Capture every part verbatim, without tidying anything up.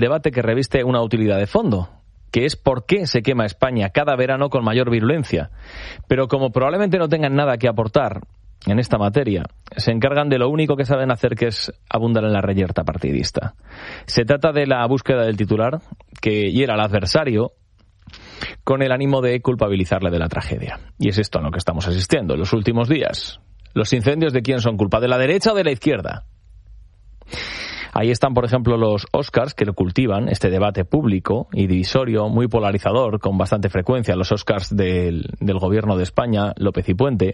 debate que reviste una utilidad de fondo, que es por qué se quema España cada verano con mayor virulencia. Pero como probablemente no tengan nada que aportar en esta materia, se encargan de lo único que saben hacer, que es abundar en la reyerta partidista. Se trata de la búsqueda del titular que hiera al adversario con el ánimo de culpabilizarle de la tragedia. Y es esto a lo que estamos asistiendo en los últimos días. Los incendios, ¿de quién son culpa? ¿De la derecha o de la izquierda? Ahí están, por ejemplo, los Oscars, que lo cultivan, este debate público y divisorio, muy polarizador, con bastante frecuencia, los Oscars del, del gobierno de España, López y Puente.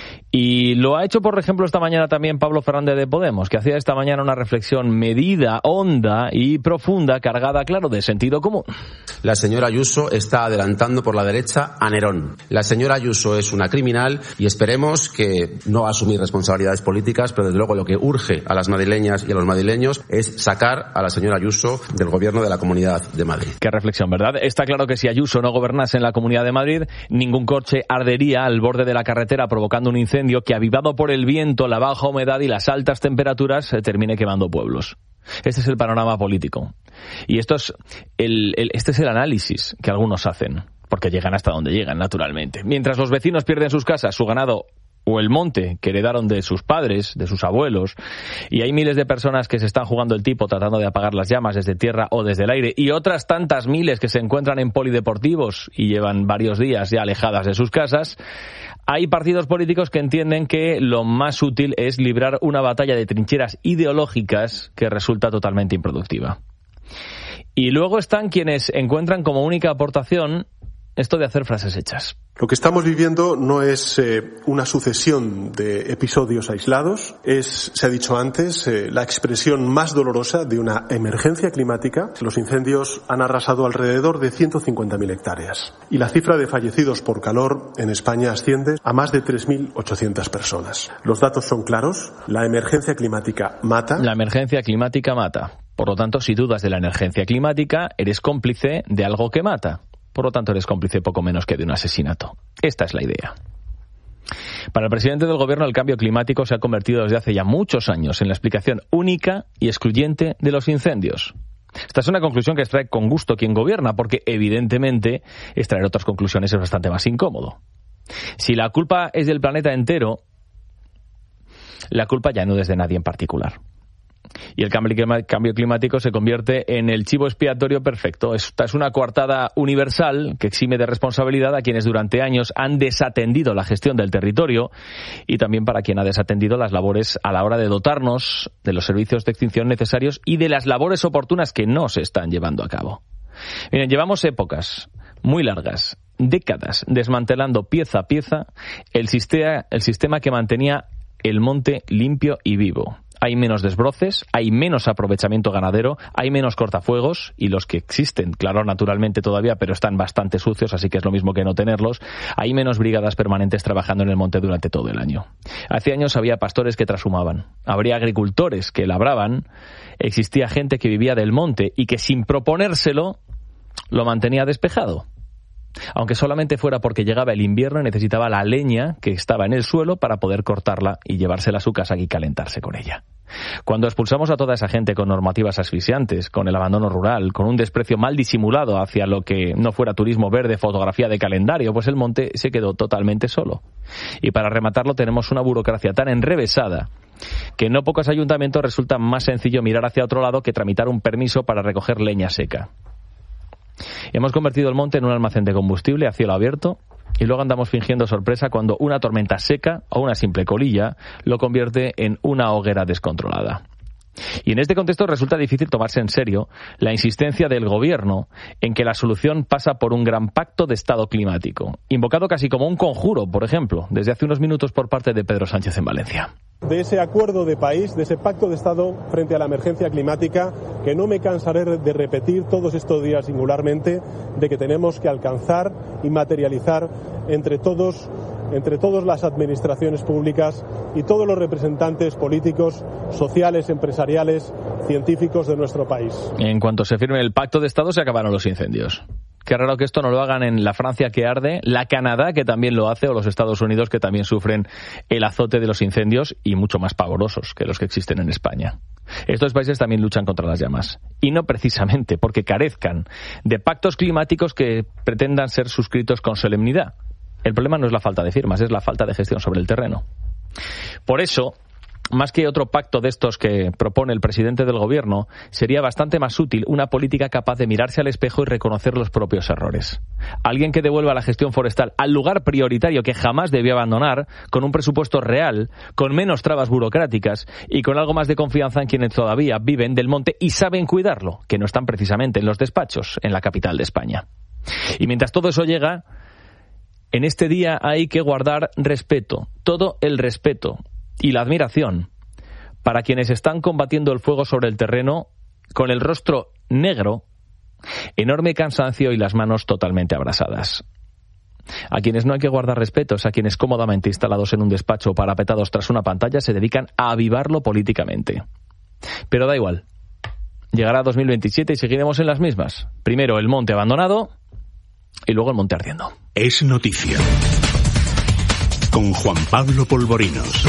Y lo ha hecho, por ejemplo, esta mañana también Pablo Fernández de Podemos, que hacía esta mañana una reflexión medida, honda y profunda, cargada, claro, de sentido común. La señora Ayuso está adelantando por la derecha a Nerón. La señora Ayuso es una criminal y esperemos que no va a asumir responsabilidades políticas, pero desde luego lo que urge a las madrileñas y a los madrileños es sacar a la señora Ayuso del gobierno de la Comunidad de Madrid. Qué reflexión, ¿verdad? Está claro que si Ayuso no gobernase en la Comunidad de Madrid, ningún coche ardería al borde de la carretera provocando un incendio que, avivado por el viento, la baja humedad y las altas temperaturas, termine quemando pueblos. Este es el panorama político. Y esto es el, el, este es el análisis que algunos hacen, porque llegan hasta donde llegan, naturalmente. Mientras los vecinos pierden sus casas, su ganado o el monte que heredaron de sus padres, de sus abuelos, y hay miles de personas que se están jugando el tipo tratando de apagar las llamas desde tierra o desde el aire, y otras tantas miles que se encuentran en polideportivos y llevan varios días ya alejadas de sus casas, hay partidos políticos que entienden que lo más útil es librar una batalla de trincheras ideológicas que resulta totalmente improductiva. Y luego están quienes encuentran como única aportación esto de hacer frases hechas. Lo que estamos viviendo no es eh, una sucesión de episodios aislados, es, se ha dicho antes, eh, la expresión más dolorosa de una emergencia climática. Los incendios han arrasado alrededor de ciento cincuenta mil hectáreas y la cifra de fallecidos por calor en España asciende a más de tres mil ochocientas personas. Los datos son claros, la emergencia climática mata. La emergencia climática mata. Por lo tanto, si dudas de la emergencia climática, eres cómplice de algo que mata. Por lo tanto, eres cómplice poco menos que de un asesinato. Esta es la idea. Para el presidente del gobierno, el cambio climático se ha convertido desde hace ya muchos años en la explicación única y excluyente de los incendios. Esta es una conclusión que extrae con gusto quien gobierna, porque evidentemente extraer otras conclusiones es bastante más incómodo. Si la culpa es del planeta entero, la culpa ya no es de nadie en particular. Y el cambio climático se convierte en el chivo expiatorio perfecto. Esta es una coartada universal que exime de responsabilidad a quienes durante años han desatendido la gestión del territorio y también para quien ha desatendido las labores a la hora de dotarnos de los servicios de extinción necesarios y de las labores oportunas que no se están llevando a cabo. Miren, llevamos épocas muy largas, décadas, desmantelando pieza a pieza el sistema, el sistema que mantenía el monte limpio y vivo. Hay menos desbroces, hay menos aprovechamiento ganadero, hay menos cortafuegos, y los que existen, claro, naturalmente todavía, pero están bastante sucios, así que es lo mismo que no tenerlos. Hay menos brigadas permanentes trabajando en el monte durante todo el año. Hace años había pastores que trashumaban, habría agricultores que labraban, existía gente que vivía del monte y que sin proponérselo lo mantenía despejado. Aunque solamente fuera porque llegaba el invierno y necesitaba la leña que estaba en el suelo para poder cortarla y llevársela a su casa y calentarse con ella. Cuando expulsamos a toda esa gente con normativas asfixiantes, con el abandono rural, con un desprecio mal disimulado hacia lo que no fuera turismo verde, fotografía de calendario, pues el monte se quedó totalmente solo. Y para rematarlo tenemos una burocracia tan enrevesada que en no pocos ayuntamientos resulta más sencillo mirar hacia otro lado que tramitar un permiso para recoger leña seca. Hemos convertido el monte en un almacén de combustible a cielo abierto y luego andamos fingiendo sorpresa cuando una tormenta seca o una simple colilla lo convierte en una hoguera descontrolada. Y en este contexto resulta difícil tomarse en serio la insistencia del gobierno en que la solución pasa por un gran pacto de Estado climático, invocado casi como un conjuro, por ejemplo, desde hace unos minutos por parte de Pedro Sánchez en Valencia. De ese acuerdo de país, de ese pacto de Estado frente a la emergencia climática, que no me cansaré de repetir todos estos días singularmente, de que tenemos que alcanzar y materializar entre todos, entre todas las administraciones públicas y todos los representantes políticos, sociales, empresariales, científicos de nuestro país. En cuanto se firme el pacto de Estado se acabaron los incendios. Qué raro que esto no lo hagan en la Francia que arde, la Canadá que también lo hace, o los Estados Unidos que también sufren el azote de los incendios y mucho más pavorosos que los que existen en España. Estos países también luchan contra las llamas. Y no precisamente porque carezcan de pactos climáticos que pretendan ser suscritos con solemnidad. El problema no es la falta de firmas, es la falta de gestión sobre el terreno. Por eso, más que otro pacto de estos que propone el presidente del gobierno, sería bastante más útil una política capaz de mirarse al espejo y reconocer los propios errores. Alguien que devuelva la gestión forestal al lugar prioritario que jamás debió abandonar, con un presupuesto real, con menos trabas burocráticas y con algo más de confianza en quienes todavía viven del monte y saben cuidarlo, que no están precisamente en los despachos, en la capital de España. Y mientras todo eso llega, en este día hay que guardar respeto, todo el respeto y la admiración para quienes están combatiendo el fuego sobre el terreno con el rostro negro, enorme cansancio y las manos totalmente abrasadas. A quienes no hay que guardar respeto es a quienes cómodamente instalados en un despacho o parapetados tras una pantalla se dedican a avivarlo políticamente. Pero da igual. Llegará dos mil veintisiete y seguiremos en las mismas. Primero el monte abandonado y luego el monte ardiendo. Es noticia. Con Juan Pablo Polvorinos.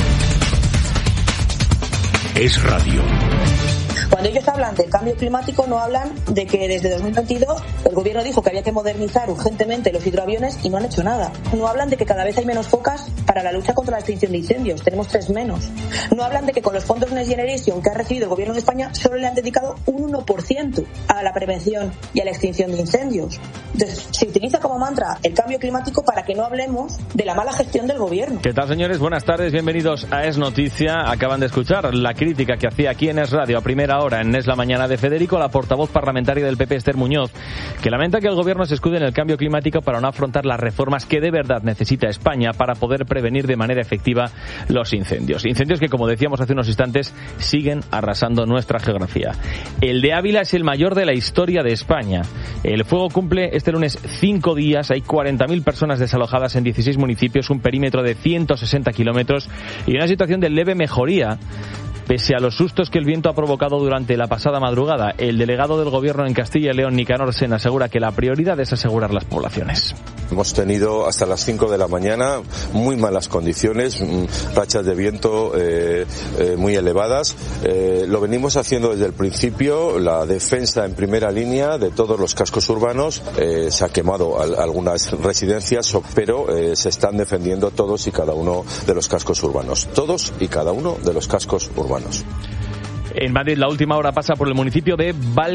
Es radio. Cuando ellos hablan del cambio climático, no hablan de que desde dos mil veintidós el gobierno dijo que había que modernizar urgentemente los hidroaviones y no han hecho nada. No hablan de que cada vez hay menos focas para la lucha contra la extinción de incendios. Tenemos tres menos. No hablan de que con los fondos Next Generation que ha recibido el gobierno de España solo le han dedicado un uno por ciento a la prevención y a la extinción de incendios. Entonces, se utiliza como mantra el cambio climático para que no hablemos de la mala gestión del gobierno. ¿Qué tal, señores? Buenas tardes, bienvenidos a Es Noticia. Acaban de escuchar la crítica que hacía aquí en Es Radio a primera hora en Es la Mañana de Federico, la portavoz parlamentaria del P P, Esther Muñoz, que lamenta que el gobierno se escude en el cambio climático para no afrontar las reformas que de verdad necesita España para poder prevenir de manera efectiva los incendios. Incendios que, como decíamos hace unos instantes, siguen arrasando nuestra geografía. El de Ávila es el mayor de la historia de España. El fuego cumple este lunes cinco días, hay cuarenta mil personas desalojadas en dieciséis municipios, un perímetro de ciento sesenta kilómetros y una situación de leve mejoría pese a los sustos que el viento ha provocado durante la pasada madrugada. El delegado del gobierno en Castilla y León, Nicanor Sen, asegura que la prioridad es asegurar las poblaciones. Hemos tenido hasta las cinco de la mañana muy malas condiciones, rachas de viento eh, eh, muy elevadas. Eh, lo venimos haciendo desde el principio, la defensa en primera línea de todos los cascos urbanos. Eh, se ha quemado al, algunas residencias, pero eh, se están defendiendo todos y cada uno de los cascos urbanos. Todos y cada uno de los cascos urbanos. En Madrid, la última hora pasa por el municipio de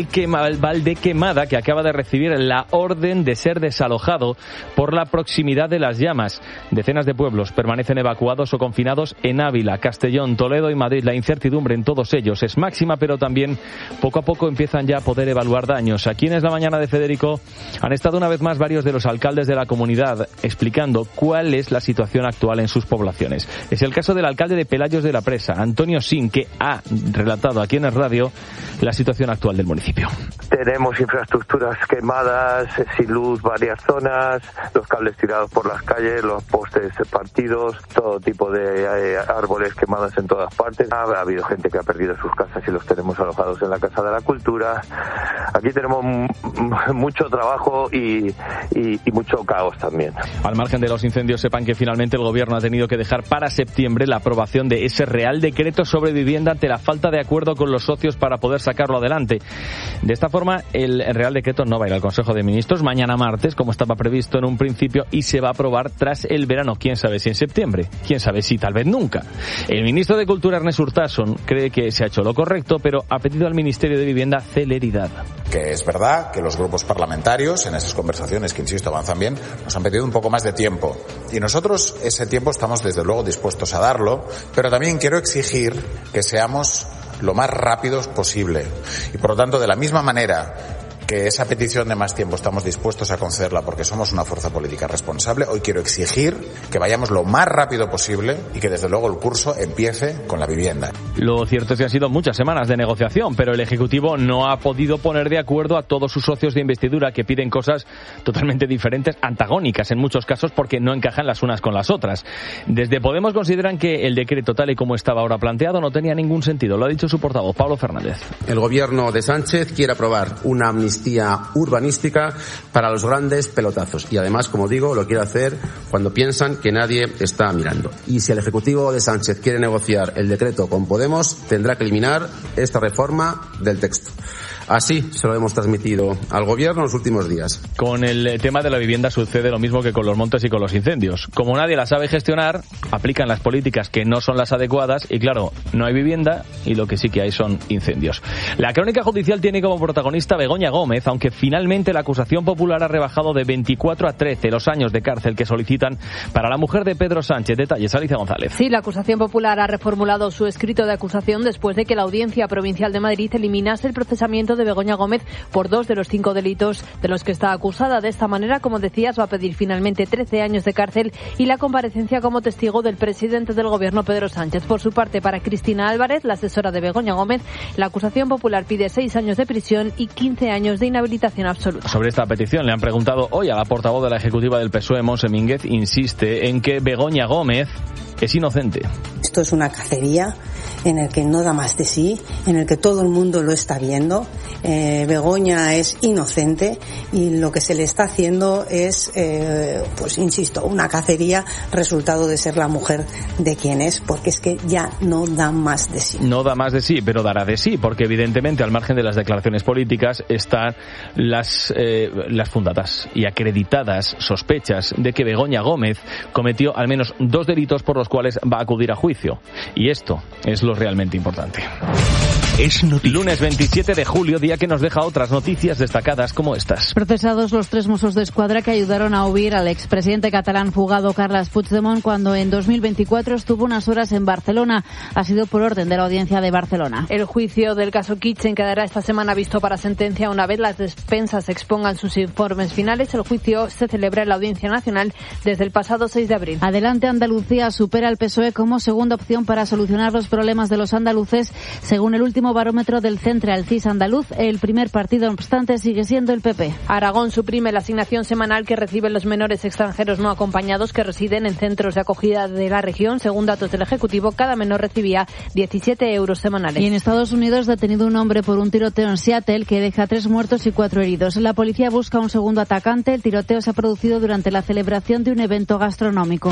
Valdequemada, que acaba de recibir la orden de ser desalojado por la proximidad de las llamas. Decenas de pueblos permanecen evacuados o confinados en Ávila, Castellón, Toledo y Madrid. La incertidumbre en todos ellos es máxima, pero también poco a poco empiezan ya a poder evaluar daños. Aquí en Es la Mañana de Federico han estado una vez más varios de los alcaldes de la comunidad explicando cuál es la situación actual en sus poblaciones. Es el caso del alcalde de Pelayos de la Presa, Antonio Sin, que ha relatado aquí en el radio la situación actual del municipio. Tenemos infraestructuras quemadas, sin luz varias zonas, los cables tirados por las calles, los postes partidos, todo tipo de eh, árboles quemados en todas partes. Ha, ha habido gente que ha perdido sus casas y los tenemos alojados en la Casa de la Cultura. Aquí tenemos m- mucho trabajo y, y, y mucho caos también. Al margen de los incendios, sepan que finalmente el gobierno ha tenido que dejar para septiembre la aprobación de ese Real Decreto sobre vivienda ante la falta de acuerdo con los socios para poder sacarlo adelante. De esta forma, el Real Decreto no va a ir al Consejo de Ministros mañana martes, como estaba previsto en un principio, y se va a aprobar tras el verano. Quién sabe si en septiembre, quién sabe si tal vez nunca. El ministro de Cultura, Ernest Urtasun, cree que se ha hecho lo correcto, pero ha pedido al Ministerio de Vivienda celeridad. Que es verdad que los grupos parlamentarios, en esas conversaciones que, insisto, avanzan bien, nos han pedido un poco más de tiempo. Y nosotros ese tiempo estamos, desde luego, dispuestos a darlo, pero también quiero exigir que seamos lo más rápidos posible. Y por lo tanto, de la misma manera que esa petición de más tiempo estamos dispuestos a concederla porque somos una fuerza política responsable, hoy quiero exigir que vayamos lo más rápido posible y que desde luego el curso empiece con la vivienda. Lo cierto es que han sido muchas semanas de negociación, pero el Ejecutivo no ha podido poner de acuerdo a todos sus socios de investidura, que piden cosas totalmente diferentes, antagónicas en muchos casos, porque no encajan las unas con las otras. Desde Podemos consideran que el decreto tal y como estaba ahora planteado no tenía ningún sentido. Lo ha dicho su portavoz, Pablo Fernández. El gobierno de Sánchez quiere aprobar una amnistía amnistía urbanística para los grandes pelotazos. Y además, como digo, lo quiere hacer cuando piensan que nadie está mirando. Y si el Ejecutivo de Sánchez quiere negociar el decreto con Podemos, tendrá que eliminar esta reforma del texto. Así se lo hemos transmitido al Gobierno en los últimos días. Con el tema de la vivienda sucede lo mismo que con los montes y con los incendios. Como nadie la sabe gestionar, aplican las políticas que no son las adecuadas y, claro, no hay vivienda y lo que sí que hay son incendios. La crónica judicial tiene como protagonista Begoña Gómez, aunque finalmente la acusación popular ha rebajado de veinticuatro a trece los años de cárcel que solicitan para la mujer de Pedro Sánchez. Detalles, Alicia González. Sí, la acusación popular ha reformulado su escrito de acusación después de que la Audiencia Provincial de Madrid eliminase el procesamiento de Begoña Gómez por dos de los cinco delitos de los que está acusada. De esta manera, como decías, va a pedir finalmente trece años de cárcel y la comparecencia como testigo del presidente del Gobierno, Pedro Sánchez. Por su parte, para Cristina Álvarez, la asesora de Begoña Gómez, la acusación popular pide seis años de prisión y quince años de inhabilitación absoluta. Sobre esta petición le han preguntado hoy a la portavoz de la Ejecutiva del P S O E, Montse Mínguez, insiste en que Begoña Gómez es inocente. Esto es una cacería en el que no da más de sí, en el que todo el mundo lo está viendo. Eh, Begoña es inocente y lo que se le está haciendo es, eh, pues insisto, una cacería resultado de ser la mujer de quien es, porque es que ya no da más de sí. No da más de sí, pero dará de sí, porque evidentemente al margen de las declaraciones políticas están las, eh, las fundadas y acreditadas sospechas de que Begoña Gómez cometió al menos dos delitos por los cuales va a acudir a juicio. Y esto es lo realmente importante. Es lunes veintisiete de julio, día que nos deja otras noticias destacadas como estas. Procesados los tres Mossos de Escuadra que ayudaron a huir al expresidente catalán fugado Carles Puigdemont cuando en dos mil veinticuatro estuvo unas horas en Barcelona. Ha sido por orden de la Audiencia de Barcelona. El juicio del caso Kitchen quedará esta semana visto para sentencia una vez las despensas expongan sus informes finales. El juicio se celebra en la Audiencia Nacional desde el pasado seis de abril. Adelante Andalucía supera al P S O E como segunda opción para solucionar los problemas de los andaluces, según el último barómetro del Centre al C I S andaluz. El primer partido, no obstante, sigue siendo el P P. Aragón suprime la asignación semanal que reciben los menores extranjeros no acompañados que residen en centros de acogida de la región. Según datos del Ejecutivo, cada menor recibía diecisiete euros semanales. Y en Estados Unidos, detenido un hombre por un tiroteo en Seattle que deja tres muertos y cuatro heridos. La policía busca un segundo atacante. El tiroteo se ha producido durante la celebración de un evento gastronómico.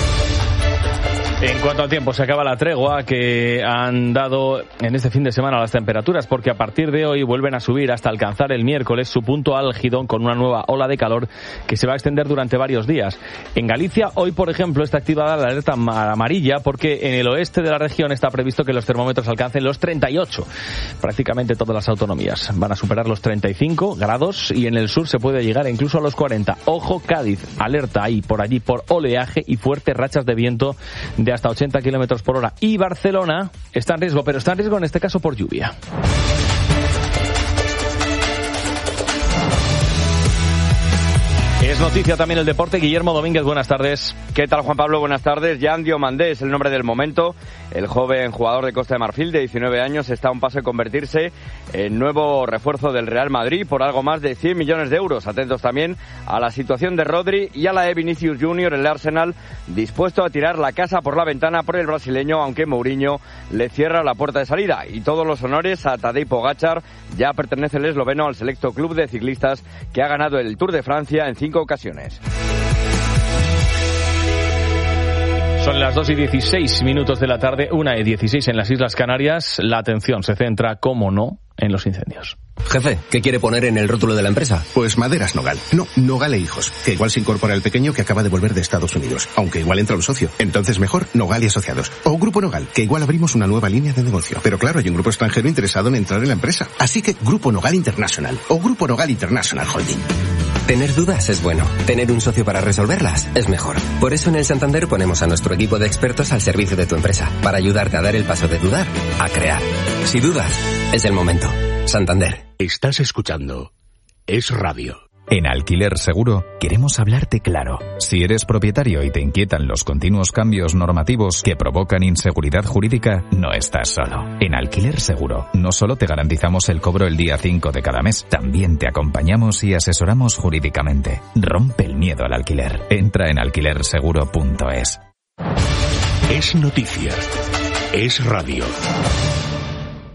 En cuanto al tiempo, se acaba la tregua que han dado en este fin de semana las temperaturas, porque a partir de hoy vuelven a subir hasta alcanzar el miércoles su punto álgido con una nueva ola de calor que se va a extender durante varios días. En Galicia, hoy, por ejemplo, está activada la alerta amarilla porque en el oeste de la región está previsto que los termómetros alcancen los treinta y ocho. Prácticamente todas las autonomías van a superar los treinta y cinco grados y en el sur se puede llegar incluso a los cuarenta. Ojo, Cádiz, alerta ahí por allí por oleaje y fuertes rachas de viento de hasta ochenta kilómetros por hora. Y Barcelona está en riesgo, pero está en riesgo en este caso por lluvia. Es noticia también el deporte. Guillermo Domínguez, buenas tardes. ¿Qué tal, Juan Pablo? Buenas tardes. Jan Diomandé es el nombre del momento. El joven jugador de Costa de Marfil de diecinueve años está a un paso de convertirse en nuevo refuerzo del Real Madrid por algo más de cien millones de euros. Atentos también a la situación de Rodri y a la de Vinicius Junior, el Arsenal dispuesto a tirar la casa por la ventana por el brasileño, aunque Mourinho le cierra la puerta de salida. Y todos los honores a Tadej Pogačar. Ya pertenece el esloveno al selecto club de ciclistas que ha ganado el Tour de Francia en cinco ocasiones. Son las dos y dieciséis minutos de la tarde, una y dieciséis en las Islas Canarias. La atención se centra, como no, en los incendios. Jefe, ¿qué quiere poner en el rótulo de la empresa? Pues Maderas Nogal. No, Nogal e Hijos. Que igual se incorpora el pequeño que acaba de volver de Estados Unidos. Aunque igual entra un socio. Entonces mejor Nogal y Asociados. O Grupo Nogal, que igual abrimos una nueva línea de negocio. Pero claro, hay un grupo extranjero interesado en entrar en la empresa. Así que Grupo Nogal International. O Grupo Nogal International Holding. Tener dudas es bueno. Tener un socio para resolverlas es mejor. Por eso en el Santander ponemos a nuestro equipo de expertos al servicio de tu empresa. Para ayudarte a dar el paso de dudar a crear. Si dudas, es el momento. Santander. Estás escuchando Es Radio. En Alquiler Seguro queremos hablarte claro. Si eres propietario y te inquietan los continuos cambios normativos que provocan inseguridad jurídica, no estás solo. En Alquiler Seguro no solo te garantizamos el cobro el día cinco de cada mes, también te acompañamos y asesoramos jurídicamente. Rompe el miedo al alquiler. Entra en alquiler seguro punto es. Es noticia. Es radio.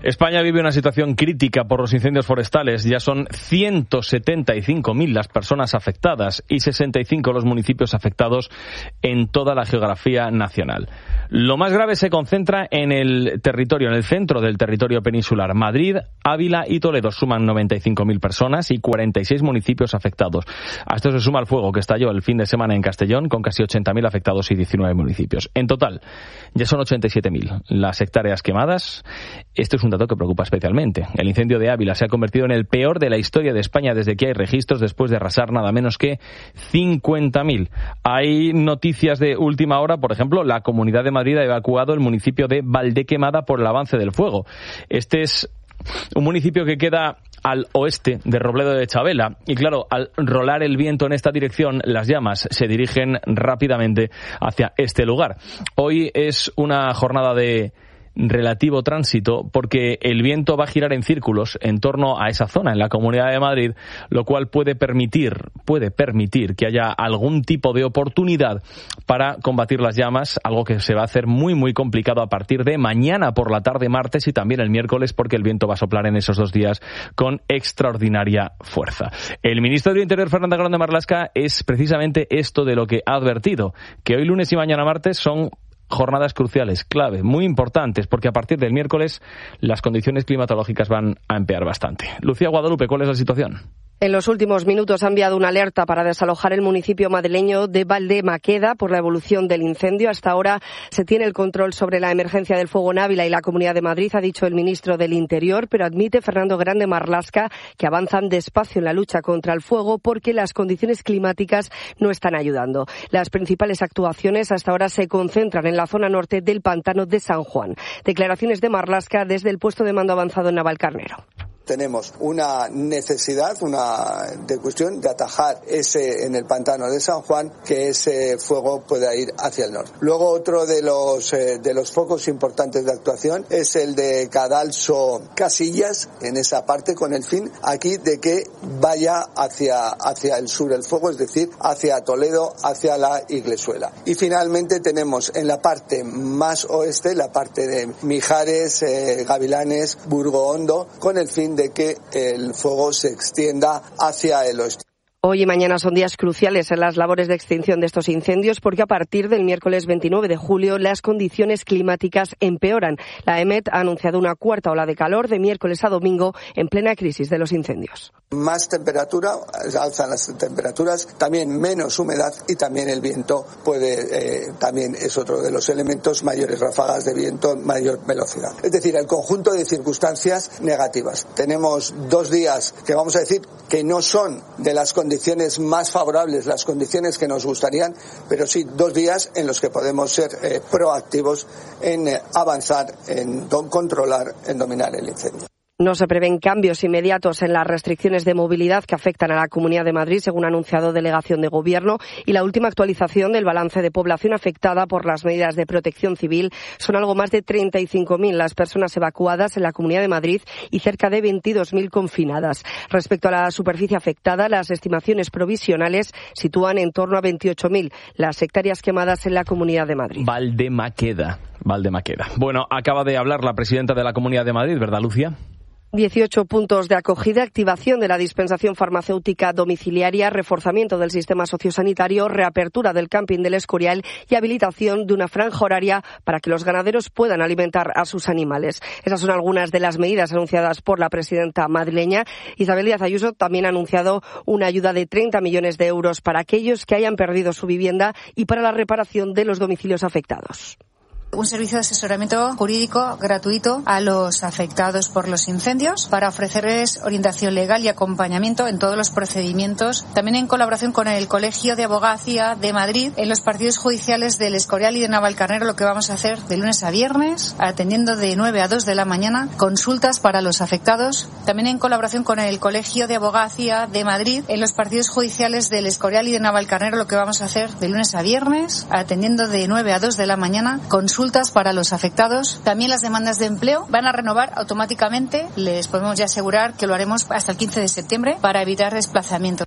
España vive una situación crítica por los incendios forestales. Ya son ciento setenta y cinco mil las personas afectadas y sesenta y cinco los municipios afectados en toda la geografía nacional. Lo más grave se concentra en el territorio, en el centro del territorio peninsular. Madrid, Ávila y Toledo suman noventa y cinco mil personas y cuarenta y seis municipios afectados. A esto se suma el fuego que estalló el fin de semana en Castellón, con casi ochenta mil afectados y diecinueve municipios. En total, ya son ochenta y siete mil las hectáreas quemadas. Este es un dato que preocupa especialmente. El incendio de Ávila se ha convertido en el peor de la historia de España desde que hay registros, después de arrasar nada menos que cincuenta mil. Hay noticias de última hora, por ejemplo, la Comunidad de Madrid ha evacuado el municipio de Valdequemada por el avance del fuego. Este es un municipio que queda al oeste de Robledo de Chabela y claro, al rolar el viento en esta dirección, las llamas se dirigen rápidamente hacia este lugar. Hoy es una jornada de relativo tránsito porque el viento va a girar en círculos en torno a esa zona en la Comunidad de Madrid, lo cual puede permitir puede permitir que haya algún tipo de oportunidad para combatir las llamas, algo que se va a hacer muy muy complicado a partir de mañana por la tarde, martes y también el miércoles, porque el viento va a soplar en esos dos días con extraordinaria fuerza. El ministro del Interior, Fernando Grande Marlaska, es precisamente esto de lo que ha advertido, que hoy lunes y mañana martes son jornadas cruciales, clave, muy importantes, porque a partir del miércoles las condiciones climatológicas van a empeorar bastante. Lucía Guadalupe, ¿cuál es la situación? En los últimos minutos ha enviado una alerta para desalojar el municipio madrileño de Valdemaqueda por la evolución del incendio. Hasta ahora se tiene el control sobre la emergencia del fuego en Ávila y la Comunidad de Madrid, ha dicho el ministro del Interior, pero admite Fernando Grande Marlaska que avanzan despacio en la lucha contra el fuego porque las condiciones climáticas no están ayudando. Las principales actuaciones hasta ahora se concentran en la zona norte del pantano de San Juan. Declaraciones de Marlaska desde el puesto de mando avanzado en Navalcarnero. Tenemos una necesidad, una de cuestión de atajar ese en el pantano de San Juan, que ese fuego pueda ir hacia el norte. Luego otro de los eh, de los focos importantes de actuación es el de Cadalso Casillas, en esa parte, con el fin aquí de que vaya hacia hacia el sur el fuego, es decir, hacia Toledo, hacia la Iglesuela. Y finalmente tenemos en la parte más oeste, la parte de Mijares, eh, Gavilanes, Burgo Hondo, con el fin de que el fuego se extienda hacia el oeste. Hoy y mañana son días cruciales en las labores de extinción de estos incendios porque a partir del miércoles veintinueve de julio las condiciones climáticas empeoran. La EMET ha anunciado una cuarta ola de calor de miércoles a domingo en plena crisis de los incendios. Más temperatura, alzan las temperaturas, también menos humedad y también el viento puede, eh, también es otro de los elementos, mayores ráfagas de viento, mayor velocidad. Es decir, el conjunto de circunstancias negativas. Tenemos dos días que vamos a decir que no son de las condiciones más favorables, las condiciones que nos gustarían, pero sí dos días en los que podemos ser eh, proactivos en eh, avanzar, en don, controlar, en dominar el incendio. No se prevén cambios inmediatos en las restricciones de movilidad que afectan a la Comunidad de Madrid, según ha anunciado Delegación de Gobierno, y la última actualización del balance de población afectada por las medidas de protección civil son algo más de treinta y cinco mil las personas evacuadas en la Comunidad de Madrid y cerca de veintidós mil confinadas. Respecto a la superficie afectada, las estimaciones provisionales sitúan en torno a veintiocho mil las hectáreas quemadas en la Comunidad de Madrid. Valdemaqueda, Valdemaqueda. Bueno, acaba de hablar la presidenta de la Comunidad de Madrid, ¿verdad, Lucía? dieciocho puntos de acogida, activación de la dispensación farmacéutica domiciliaria, reforzamiento del sistema sociosanitario, reapertura del camping del Escorial y habilitación de una franja horaria para que los ganaderos puedan alimentar a sus animales. Esas son algunas de las medidas anunciadas por la presidenta madrileña. Isabel Díaz Ayuso también ha anunciado una ayuda de treinta millones de euros para aquellos que hayan perdido su vivienda y para la reparación de los domicilios afectados. Un servicio de asesoramiento jurídico gratuito a los afectados por los incendios para ofrecerles orientación legal y acompañamiento en todos los procedimientos. También en colaboración con el Colegio de Abogacía de Madrid en los partidos judiciales del Escorial y de Navalcarnero, lo que vamos a hacer de lunes a viernes, atendiendo de nueve a dos de la mañana, consultas para los afectados. También en colaboración con el Colegio de Abogacía de Madrid en los partidos judiciales del Escorial y de Navalcarnero, lo que vamos a hacer de lunes a viernes, atendiendo de nueve a dos de la mañana, consultas Consultas para los afectados. También las demandas de empleo van a renovar automáticamente. Les podemos ya asegurar que lo haremos hasta el quince de septiembre para evitar desplazamientos.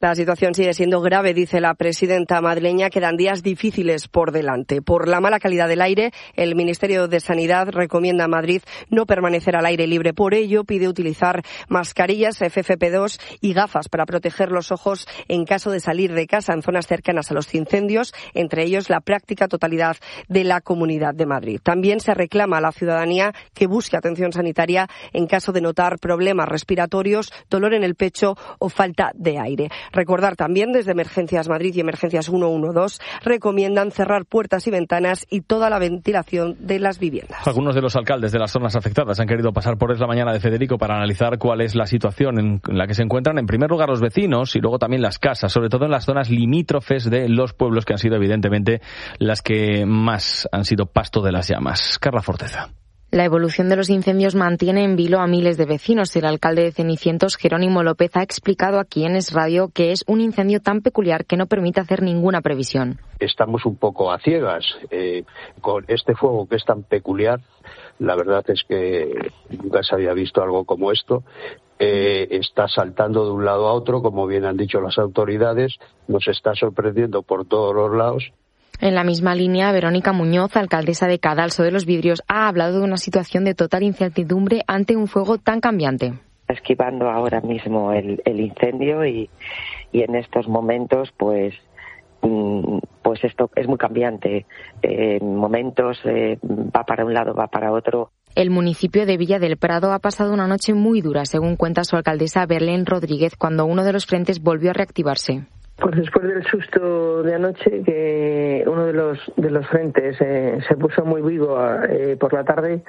La situación sigue siendo grave, dice la presidenta madrileña. Quedan días difíciles por delante. Por la mala calidad del aire, el Ministerio de Sanidad recomienda a Madrid no permanecer al aire libre. Por ello, pide utilizar mascarillas F F P dos y gafas para proteger los ojos en caso de salir de casa en zonas cercanas a los incendios, entre ellos la práctica totalidad de la Comunidad de Madrid. También se reclama a la ciudadanía que busque atención sanitaria en caso de notar problemas respiratorios, dolor en el pecho o falta de aire. Recordar también desde Emergencias Madrid y Emergencias ciento doce recomiendan cerrar puertas y ventanas y toda la ventilación de las viviendas. Algunos de los alcaldes de las zonas afectadas han querido pasar por Es la Mañana de Federico para analizar cuál es la situación en la que se encuentran, en primer lugar, los vecinos y luego también las casas, sobre todo en las zonas limítrofes de los pueblos que han sido evidentemente las que más han sido pasto de las llamas. Carla Forteza. La evolución de los incendios mantiene en vilo a miles de vecinos. El alcalde de Cenicientos, Jerónimo López, ha explicado aquí en Es Radio que es un incendio tan peculiar que no permite hacer ninguna previsión. Estamos un poco a ciegas eh, con este fuego que es tan peculiar. La verdad es que nunca se había visto algo como esto. Eh, está saltando de un lado a otro, como bien han dicho las autoridades. Nos está sorprendiendo por todos los lados. En la misma línea, Verónica Muñoz, alcaldesa de Cadalso de los Vidrios, ha hablado de una situación de total incertidumbre ante un fuego tan cambiante. Esquivando ahora mismo el, el incendio y, y en estos momentos, pues, pues esto es muy cambiante. En momentos eh, va para un lado, va para otro. El municipio de Villa del Prado ha pasado una noche muy dura, según cuenta su alcaldesa Berlén Rodríguez, cuando uno de los frentes volvió a reactivarse. Pues después del susto de anoche, que uno de los de los frentes eh, se puso muy vivo eh, por la tarde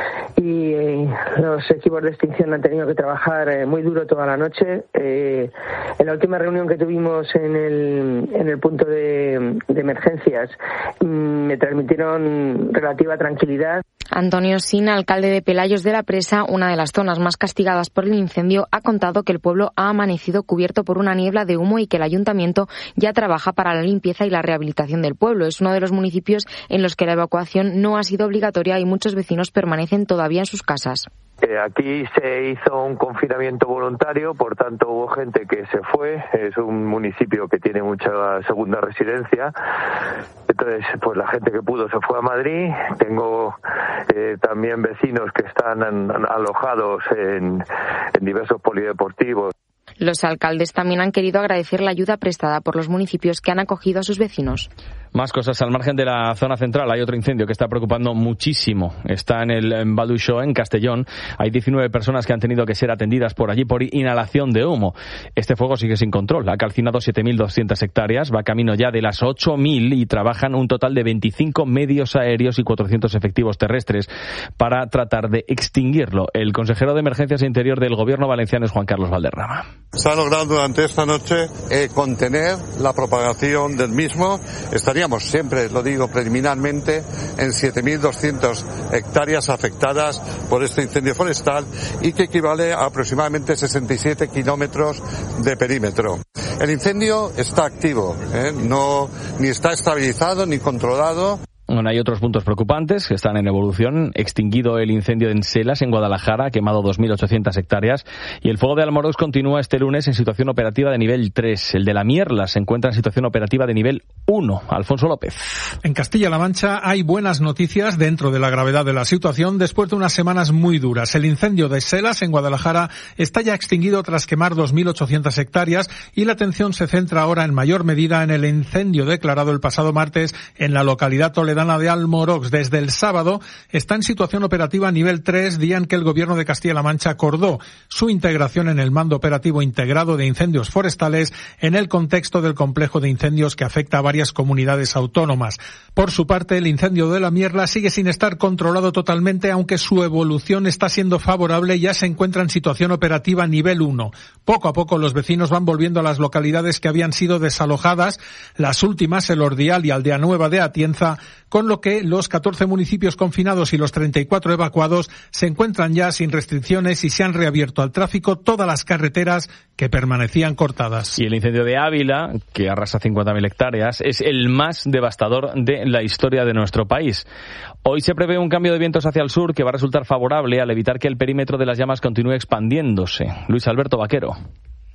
y eh, los equipos de extinción han tenido que trabajar eh, muy duro toda la noche. Eh, en la última reunión que tuvimos en el en el punto de, de emergencias mm, me transmitieron relativa tranquilidad. Antonio Sin, alcalde de Pelayos de la Presa, una de las zonas más castigadas por el incendio, ha contado que el pueblo ha amanecido cubierto por una niebla de humo y que el ayuntamiento ya trabaja para la limpieza y la rehabilitación del pueblo. Es uno de los municipios en los que la evacuación no ha sido obligatoria y muchos vecinos permanecen todavía en sus casas. Eh, aquí se hizo un confinamiento voluntario, por tanto hubo gente que se fue. Es un municipio que tiene mucha segunda residencia. Entonces, pues la gente que pudo se fue a Madrid. Tengo eh, también vecinos que están an, an, alojados en, en diversos polideportivos. Los alcaldes también han querido agradecer la ayuda prestada por los municipios que han acogido a sus vecinos. Más cosas. Al margen de la zona central hay otro incendio que está preocupando muchísimo. Está en el en Baduixó, en Castellón. Hay diecinueve personas que han tenido que ser atendidas por allí por inhalación de humo. Este fuego sigue sin control. Ha calcinado siete mil doscientas hectáreas, va camino ya de las ocho mil y trabajan un total de veinticinco medios aéreos y cuatrocientos efectivos terrestres para tratar de extinguirlo. El consejero de Emergencias e Interior del Gobierno valenciano es Juan Carlos Valderrama. Se ha logrado durante esta noche eh, contener la propagación del mismo. Estaríamos siempre, lo digo preliminarmente, en siete mil doscientas hectáreas afectadas por este incendio forestal y que equivale a aproximadamente sesenta y siete kilómetros de perímetro. El incendio está activo, ¿eh? no ni está estabilizado ni controlado. Bueno, hay otros puntos preocupantes que están en evolución. Extinguido el incendio en Selas, en Guadalajara, ha quemado dos mil ochocientas hectáreas. Y el fuego de Almorox continúa este lunes en situación operativa de nivel tres. El de La Mierla se encuentra en situación operativa de nivel uno. Alfonso López. En Castilla-La Mancha hay buenas noticias dentro de la gravedad de la situación después de unas semanas muy duras. El incendio de Selas, en Guadalajara, está ya extinguido tras quemar dos mil ochocientas hectáreas y la atención se centra ahora en mayor medida en el incendio declarado el pasado martes en la localidad toledana de Almorox. Desde el sábado está en situación operativa nivel tres, día en que el Gobierno de Castilla-La Mancha acordó su integración en el Mando Operativo Integrado de Incendios Forestales en el contexto del complejo de incendios que afecta a varias comunidades autónomas. Por su parte, el incendio de La Mierla sigue sin estar controlado totalmente, aunque su evolución está siendo favorable y ya se encuentra en situación operativa nivel uno. Poco a poco los vecinos van volviendo a las localidades que habían sido desalojadas, las últimas El Ordial y Aldea Nueva de Atienza, con lo que los catorce municipios confinados y los treinta y cuatro evacuados se encuentran ya sin restricciones y se han reabierto al tráfico todas las carreteras que permanecían cortadas. Y el incendio de Ávila, que arrasa cincuenta mil hectáreas, es el más devastador de la historia de nuestro país. Hoy se prevé un cambio de vientos hacia el sur que va a resultar favorable al evitar que el perímetro de las llamas continúe expandiéndose. Luis Alberto Vaquero.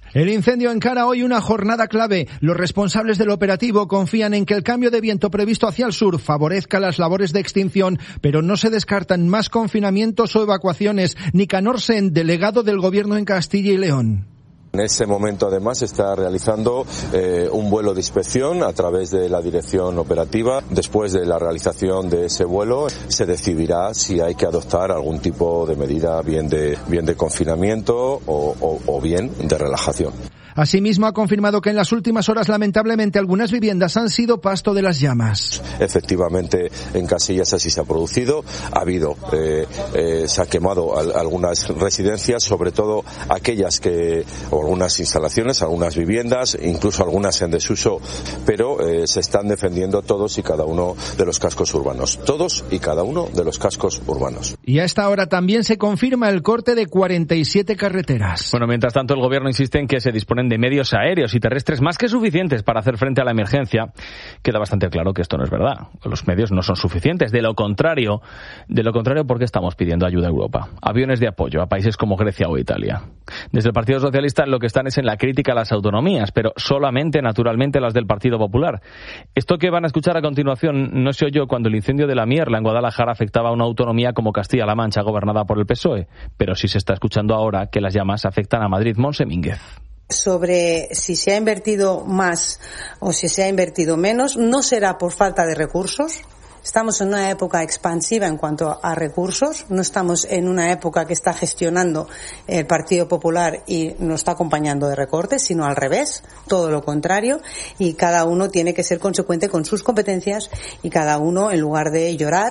El incendio encara hoy una jornada clave. Los responsables del operativo confían en que el cambio de viento previsto hacia el sur favorezca las labores de extinción, pero no se descartan más confinamientos o evacuaciones. Nicanor Sen, delegado del Gobierno en Castilla y León. En ese momento, además, se está realizando eh, un vuelo de inspección a través de la dirección operativa. Después de la realización de ese vuelo, se decidirá si hay que adoptar algún tipo de medida, bien de, bien de confinamiento o, o, o bien de relajación. Asimismo, ha confirmado que en las últimas horas, lamentablemente, algunas viviendas han sido pasto de las llamas. Efectivamente, en Casillas así se ha producido. Ha habido, eh, eh, se ha quemado al, algunas residencias, sobre todo aquellas que, o algunas instalaciones, algunas viviendas, incluso algunas en desuso, pero eh, se están defendiendo todos y cada uno de los cascos urbanos. Todos y cada uno de los cascos urbanos. Y a esta hora también se confirma el corte de cuarenta y siete carreteras. Bueno, mientras tanto, el Gobierno insiste en que se disponen de medios aéreos y terrestres más que suficientes para hacer frente a la emergencia. Queda bastante claro que esto no es verdad. Los medios no son suficientes. De lo contrario, de lo contrario, ¿por qué estamos pidiendo ayuda a Europa? Aviones de apoyo a países como Grecia o Italia. Desde el Partido Socialista lo que están es en la crítica a las autonomías, pero solamente, naturalmente, las del Partido Popular. Esto que van a escuchar a continuación no se oyó cuando el incendio de la Mierla en Guadalajara afectaba a una autonomía como Castilla-La Mancha, gobernada por el P S O E, pero sí se está escuchando ahora que las llamas afectan a Madrid. Monse Mínguez. Sobre si se ha invertido más o si se ha invertido menos, no será por falta de recursos. Estamos en una época expansiva en cuanto a recursos, no estamos en una época que está gestionando el Partido Popular y nos está acompañando de recortes, sino al revés, todo lo contrario, y cada uno tiene que ser consecuente con sus competencias y cada uno, en lugar de llorar,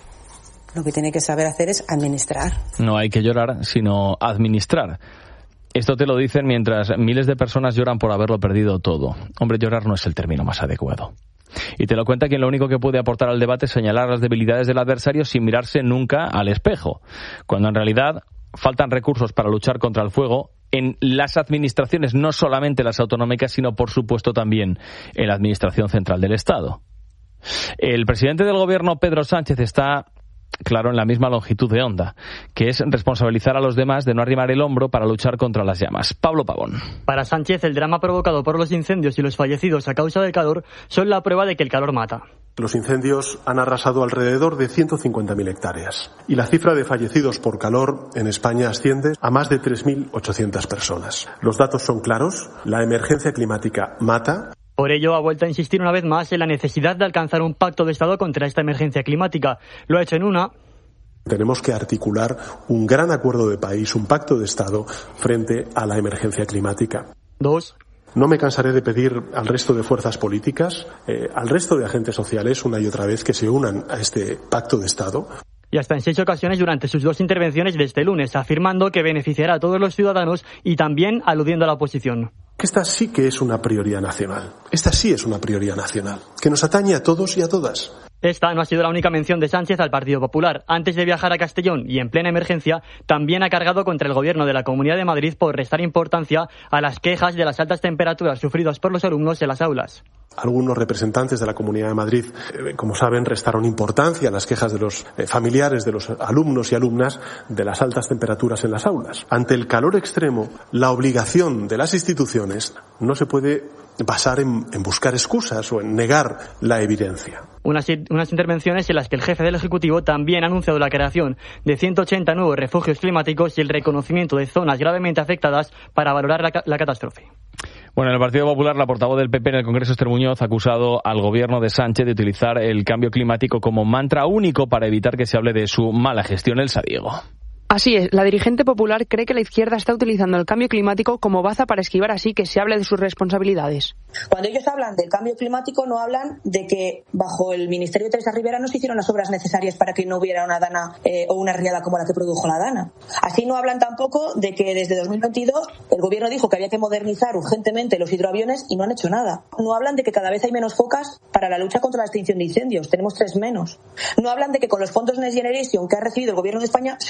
lo que tiene que saber hacer es administrar. No hay que llorar, sino administrar. Esto te lo dicen mientras miles de personas lloran por haberlo perdido todo. Hombre, llorar no es el término más adecuado. Y te lo cuenta quien lo único que puede aportar al debate es señalar las debilidades del adversario sin mirarse nunca al espejo, cuando en realidad faltan recursos para luchar contra el fuego en las administraciones, no solamente las autonómicas, sino por supuesto también en la Administración Central del Estado. El presidente del Gobierno, Pedro Sánchez, está claro en la misma longitud de onda, que es responsabilizar a los demás de no arrimar el hombro para luchar contra las llamas. Pablo Pavón. Para Sánchez, el drama provocado por los incendios y los fallecidos a causa del calor son la prueba de que el calor mata. Los incendios han arrasado alrededor de ciento cincuenta mil hectáreas y la cifra de fallecidos por calor en España asciende a más de tres mil ochocientas personas. Los datos son claros, la emergencia climática mata. Por ello, ha vuelto a insistir una vez más en la necesidad de alcanzar un pacto de Estado contra esta emergencia climática. Lo ha hecho en una... Tenemos que articular un gran acuerdo de país, un pacto de Estado frente a la emergencia climática. Dos. No me cansaré de pedir al resto de fuerzas políticas, eh, al resto de agentes sociales, una y otra vez, que se unan a este pacto de Estado. Y hasta en seis ocasiones durante sus dos intervenciones de este lunes, afirmando que beneficiará a todos los ciudadanos y también aludiendo a la oposición. Esta sí que es una prioridad nacional. Esta sí es una prioridad nacional, que nos atañe a todos y a todas. Esta no ha sido la única mención de Sánchez al Partido Popular. Antes de viajar a Castellón y en plena emergencia, también ha cargado contra el Gobierno de la Comunidad de Madrid por restar importancia a las quejas de las altas temperaturas sufridas por los alumnos en las aulas. Algunos representantes de la Comunidad de Madrid, eh, como saben, restaron importancia a las quejas de los eh, familiares de los alumnos y alumnas de las altas temperaturas en las aulas. Ante el calor extremo, la obligación de las instituciones no se puede basar en, en buscar excusas o en negar la evidencia. Unas, unas intervenciones en las que el jefe del Ejecutivo también ha anunciado la creación de ciento ochenta nuevos refugios climáticos y el reconocimiento de zonas gravemente afectadas para valorar la, la catástrofe. Bueno, en el Partido Popular, la portavoz del P P en el Congreso, Esther Muñoz, ha acusado al gobierno de Sánchez de utilizar el cambio climático como mantra único para evitar que se hable de su mala gestión. Elsa Diego. Así es, la dirigente popular cree que la izquierda está utilizando el cambio climático como baza para esquivar así que se hable de sus responsabilidades. Cuando ellos hablan del cambio climático no hablan de que bajo el Ministerio de Teresa Rivera no se hicieron las obras necesarias para que no hubiera una dana eh, o una riada como la que produjo la dana. Así no hablan tampoco de que desde dos mil veintidós el gobierno dijo que había que modernizar urgentemente los hidroaviones y no han hecho nada. No hablan de que cada vez hay menos focas para la lucha contra la extinción de incendios, tenemos tres menos. No hablan de que con los fondos Next Generation que ha recibido el gobierno de España solo le han dedicado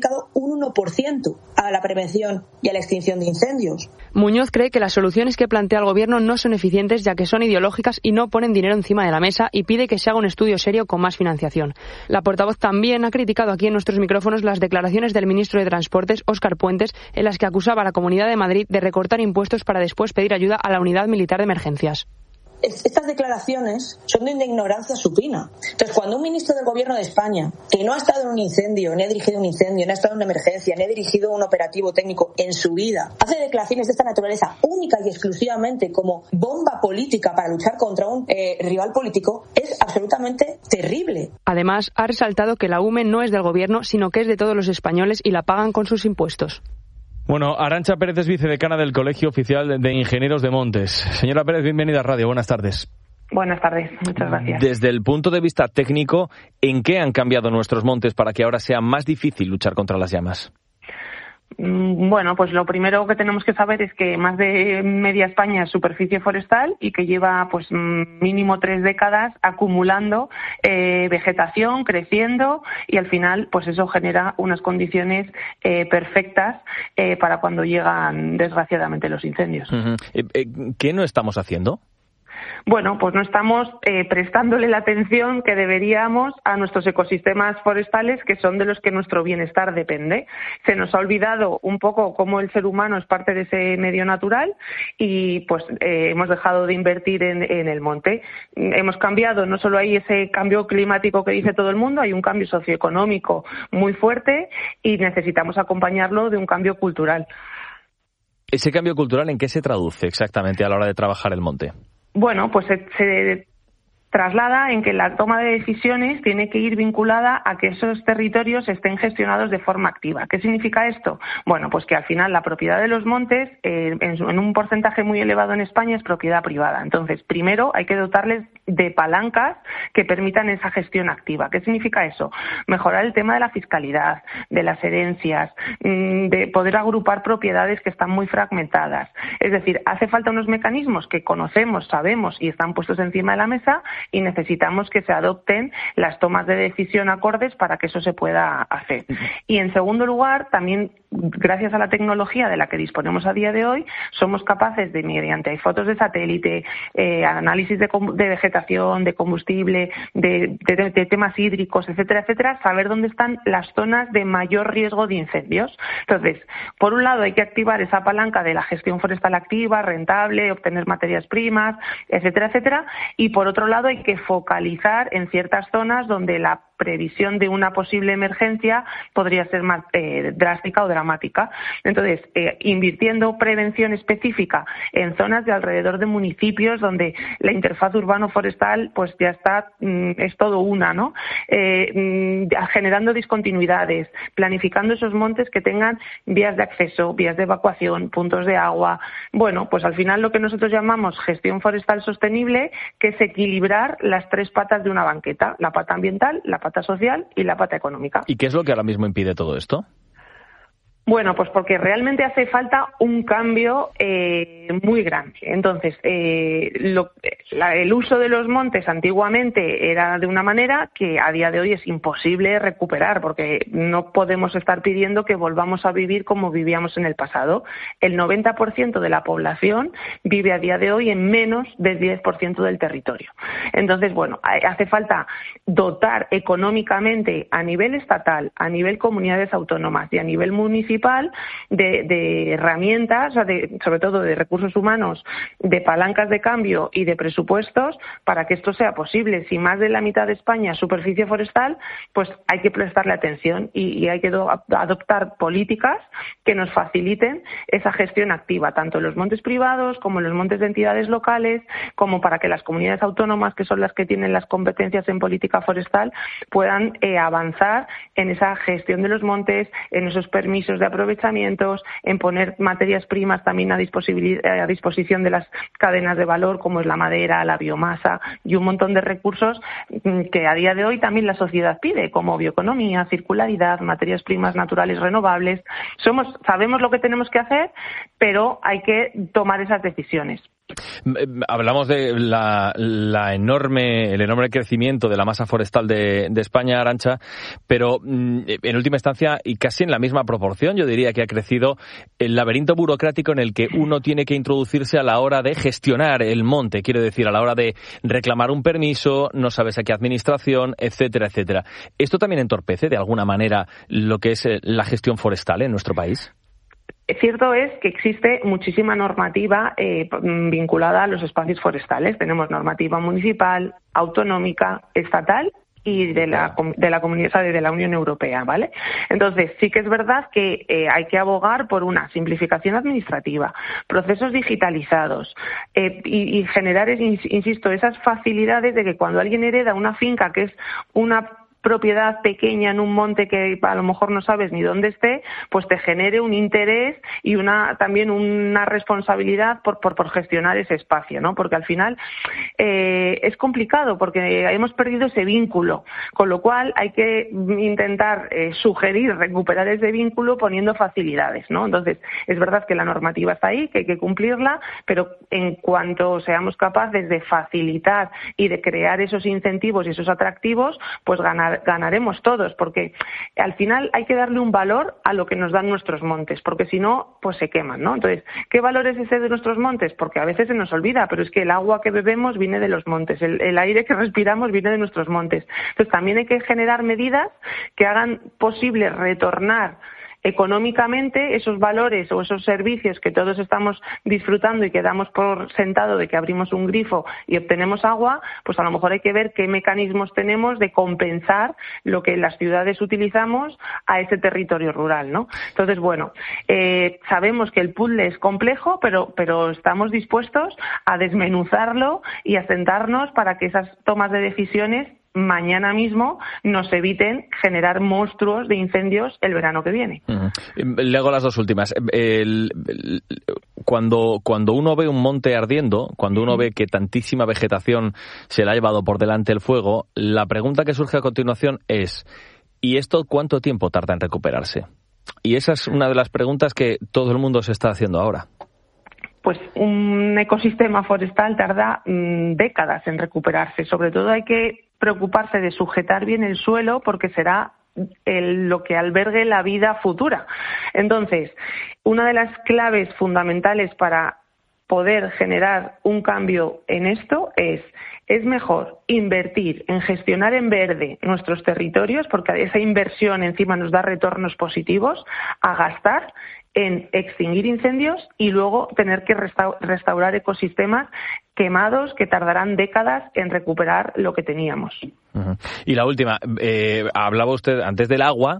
dedicado un uno por ciento a la prevención y a la extinción de incendios. Muñoz cree que las soluciones que plantea el Gobierno no son eficientes, ya que son ideológicas y no ponen dinero encima de la mesa, y pide que se haga un estudio serio con más financiación. La portavoz también ha criticado aquí en nuestros micrófonos las declaraciones del ministro de Transportes, Óscar Puentes, en las que acusaba a la Comunidad de Madrid de recortar impuestos para después pedir ayuda a la Unidad Militar de Emergencias. Estas declaraciones son de una ignorancia supina. Entonces, cuando un ministro del Gobierno de España, que no ha estado en un incendio, ni ha dirigido un incendio, ni ha estado en una emergencia, ni ha dirigido un operativo técnico en su vida, hace declaraciones de esta naturaleza única y exclusivamente como bomba política para luchar contra un eh, rival político, es absolutamente terrible. Además, ha resaltado que la U M E no es del Gobierno, sino que es de todos los españoles y la pagan con sus impuestos. Bueno, Arantxa Pérez es vicedecana del Colegio Oficial de Ingenieros de Montes. Señora Pérez, bienvenida a Radio. Buenas tardes. Buenas tardes, muchas gracias. Desde el punto de vista técnico, ¿en qué han cambiado nuestros montes para que ahora sea más difícil luchar contra las llamas? Bueno, pues lo primero que tenemos que saber es que más de media España es superficie forestal y que lleva pues mínimo tres décadas acumulando eh, vegetación, creciendo, y al final pues eso genera unas condiciones eh, perfectas eh, para cuando llegan desgraciadamente los incendios. Uh-huh. Eh, eh, ¿Qué no estamos haciendo? Bueno, pues no estamos eh, prestándole la atención que deberíamos a nuestros ecosistemas forestales, que son de los que nuestro bienestar depende. Se nos ha olvidado un poco cómo el ser humano es parte de ese medio natural y pues eh, hemos dejado de invertir en, en el monte. Hemos cambiado, no solo hay ese cambio climático que dice todo el mundo, hay un cambio socioeconómico muy fuerte y necesitamos acompañarlo de un cambio cultural. ¿Ese cambio cultural en qué se traduce exactamente a la hora de trabajar el monte? Bueno, pues se, se traslada en que la toma de decisiones tiene que ir vinculada a que esos territorios estén gestionados de forma activa. ¿Qué significa esto? Bueno, pues que al final la propiedad de los montes, eh, en, en un porcentaje muy elevado en España, es propiedad privada. Entonces, primero hay que dotarles de palancas que permitan esa gestión activa. ¿Qué significa eso? Mejorar el tema de la fiscalidad, de las herencias, de poder agrupar propiedades que están muy fragmentadas. Es decir, hace falta unos mecanismos que conocemos, sabemos y están puestos encima de la mesa, y necesitamos que se adopten las tomas de decisión acordes para que eso se pueda hacer. Y en segundo lugar, también gracias a la tecnología de la que disponemos a día de hoy, somos capaces de, mediante fotos de satélite, eh, análisis de, de vegetación, de combustible, de, de, de temas hídricos, etcétera, etcétera, saber dónde están las zonas de mayor riesgo de incendios. Entonces, por un lado hay que activar esa palanca de la gestión forestal activa, rentable, obtener materias primas, etcétera, etcétera, y por otro lado hay que focalizar en ciertas zonas donde la previsión de una posible emergencia podría ser más eh, drástica o dramática. Entonces, eh, invirtiendo prevención específica en zonas de alrededor de municipios donde la interfaz urbano-forestal pues ya está, mm, es todo una, ¿no? Eh, mm, generando discontinuidades, planificando esos montes que tengan vías de acceso, vías de evacuación, puntos de agua. Bueno, pues al final lo que nosotros llamamos gestión forestal sostenible, que es equilibrar las tres patas de una banqueta, la pata ambiental, la pata social y la pata económica. ¿Y qué es lo que ahora mismo impide todo esto? Bueno, pues porque realmente hace falta un cambio eh, muy grande. Entonces, eh, lo, la, el uso de los montes antiguamente era de una manera que a día de hoy es imposible recuperar, porque no podemos estar pidiendo que volvamos a vivir como vivíamos en el pasado. El noventa por ciento de la población vive a día de hoy en menos del diez por ciento del territorio. Entonces, bueno, hace falta dotar económicamente a nivel estatal, a nivel comunidades autónomas y a nivel municipal De, de herramientas, o sea, de, sobre todo de recursos humanos, de palancas de cambio y de presupuestos para que esto sea posible. Si más de la mitad de España es superficie forestal, pues hay que prestarle atención y, y hay que do, adoptar políticas que nos faciliten esa gestión activa, tanto en los montes privados como en los montes de entidades locales, como para que las comunidades autónomas, que son las que tienen las competencias en política forestal, puedan eh, avanzar en esa gestión de los montes, en esos permisos de aprovechamientos, en poner materias primas también a, a disposición de las cadenas de valor, como es la madera, la biomasa y un montón de recursos que a día de hoy también la sociedad pide, como bioeconomía, circularidad, materias primas naturales renovables. Somos, sabemos lo que tenemos que hacer, pero hay que tomar esas decisiones. Hablamos de la, la enorme, el enorme crecimiento de la masa forestal de, de España, Arantxa, pero en última instancia y casi en la misma proporción, yo diría que ha crecido el laberinto burocrático en el que uno tiene que introducirse a la hora de gestionar el monte, quiero decir, a la hora de reclamar un permiso, no sabes a qué administración, etcétera, etcétera. ¿Esto también entorpece de alguna manera lo que es la gestión forestal en nuestro país? Cierto es que existe muchísima normativa eh, vinculada a los espacios forestales. Tenemos normativa municipal, autonómica, estatal y de la de la comunidad de la Unión Europea, ¿vale? Entonces, sí que es verdad que eh, hay que abogar por una simplificación administrativa, procesos digitalizados eh, y, y generar, insisto, esas facilidades de que cuando alguien hereda una finca que es una propiedad pequeña en un monte que a lo mejor no sabes ni dónde esté, pues te genere un interés y una también una responsabilidad por, por, por gestionar ese espacio, ¿no? Porque al final eh, es complicado porque hemos perdido ese vínculo, con lo cual hay que intentar eh, sugerir recuperar ese vínculo poniendo facilidades, ¿no? Entonces, es verdad que la normativa está ahí, que hay que cumplirla, pero en cuanto seamos capaces de facilitar y de crear esos incentivos y esos atractivos, pues ganar ganaremos todos, porque al final hay que darle un valor a lo que nos dan nuestros montes, porque si no, pues se queman, ¿no? Entonces, ¿qué valor es ese de nuestros montes? Porque a veces se nos olvida, pero es que el agua que bebemos viene de los montes, el, el aire que respiramos viene de nuestros montes. Entonces, también hay que generar medidas que hagan posible retornar económicamente esos valores o esos servicios que todos estamos disfrutando y que damos por sentado de que abrimos un grifo y obtenemos agua, pues a lo mejor hay que ver qué mecanismos tenemos de compensar lo que en las ciudades utilizamos a ese territorio rural, ¿no? Entonces, bueno, eh, sabemos que el puzzle es complejo, pero, pero estamos dispuestos a desmenuzarlo y a sentarnos para que esas tomas de decisiones mañana mismo nos eviten generar monstruos de incendios el verano que viene. Uh-huh. Le hago las dos últimas. El, el, cuando, cuando uno ve un monte ardiendo, cuando uno ve que tantísima vegetación se la ha llevado por delante el fuego, la pregunta que surge a continuación es ¿y esto cuánto tiempo tarda en recuperarse? Y esa es una de las preguntas que todo el mundo se está haciendo ahora. Pues un ecosistema forestal tarda mmm, décadas en recuperarse. Sobre todo hay que preocuparse de sujetar bien el suelo porque será el, lo que albergue la vida futura. Entonces, una de las claves fundamentales para poder generar un cambio en esto es es mejor invertir en gestionar en verde nuestros territorios, porque esa inversión encima nos da retornos positivos, a gastar en extinguir incendios y luego tener que resta- restaurar ecosistemas quemados que tardarán décadas en recuperar lo que teníamos. Uh-huh. Y la última, eh, hablaba usted antes del agua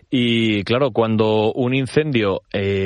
y claro, cuando un incendio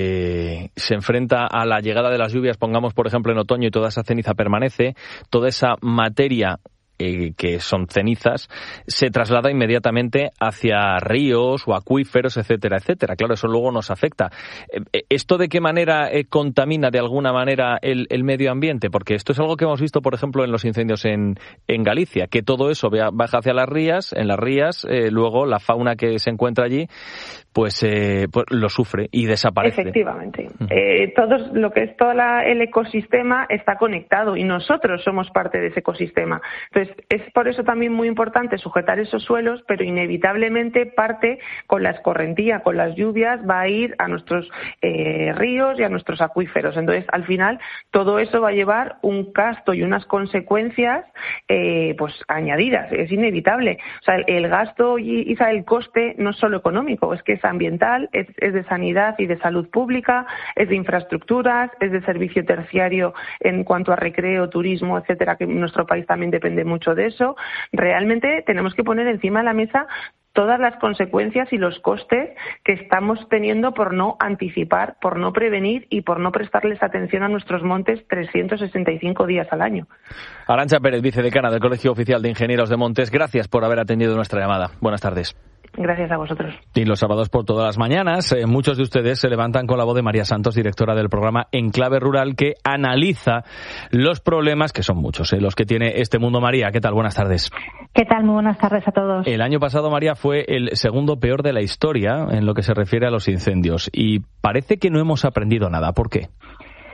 eh, se enfrenta a la llegada de las lluvias, pongamos por ejemplo en otoño y toda esa ceniza permanece, toda esa materia Eh, que son cenizas, se traslada inmediatamente hacia ríos o acuíferos, etcétera, etcétera. Claro, eso luego nos afecta. Eh, ¿Esto de qué manera eh, contamina de alguna manera el, el medio ambiente? Porque esto es algo que hemos visto, por ejemplo, en los incendios en, en Galicia, que todo eso baja hacia las rías, en las rías, eh, luego la fauna que se encuentra allí, pues, eh, pues lo sufre y desaparece. Efectivamente. Uh-huh. Eh, todo lo que es todo la, el ecosistema está conectado y nosotros somos parte de ese ecosistema. Entonces, es por eso también muy importante sujetar esos suelos, pero inevitablemente parte con la escorrentía, con las lluvias, va a ir a nuestros eh, ríos y a nuestros acuíferos. Entonces, al final, todo eso va a llevar un gasto y unas consecuencias eh, pues añadidas. Es inevitable. O sea, el, el gasto y, y el coste no es solo económico, es que es ambiental, es, es de sanidad y de salud pública, es de infraestructuras, es de servicio terciario en cuanto a recreo, turismo, etcétera, que en nuestro país también depende mucho de eso. Realmente tenemos que poner encima de la mesa todas las consecuencias y los costes que estamos teniendo por no anticipar, por no prevenir y por no prestarles atención a nuestros montes trescientos sesenta y cinco días al año. Arantxa Pérez, vicedecana del Colegio Oficial de Ingenieros de Montes, gracias por haber atendido nuestra llamada. Buenas tardes. Gracias a vosotros. Y los sábados por todas las mañanas, eh, muchos de ustedes se levantan con la voz de María Santos, directora del programa Enclave Rural, que analiza los problemas, que son muchos, eh, los que tiene este mundo. María, ¿qué tal? Buenas tardes. ¿Qué tal? Muy buenas tardes a todos. El año pasado, María, fue el segundo peor de la historia en lo que se refiere a los incendios y parece que no hemos aprendido nada. ¿Por qué?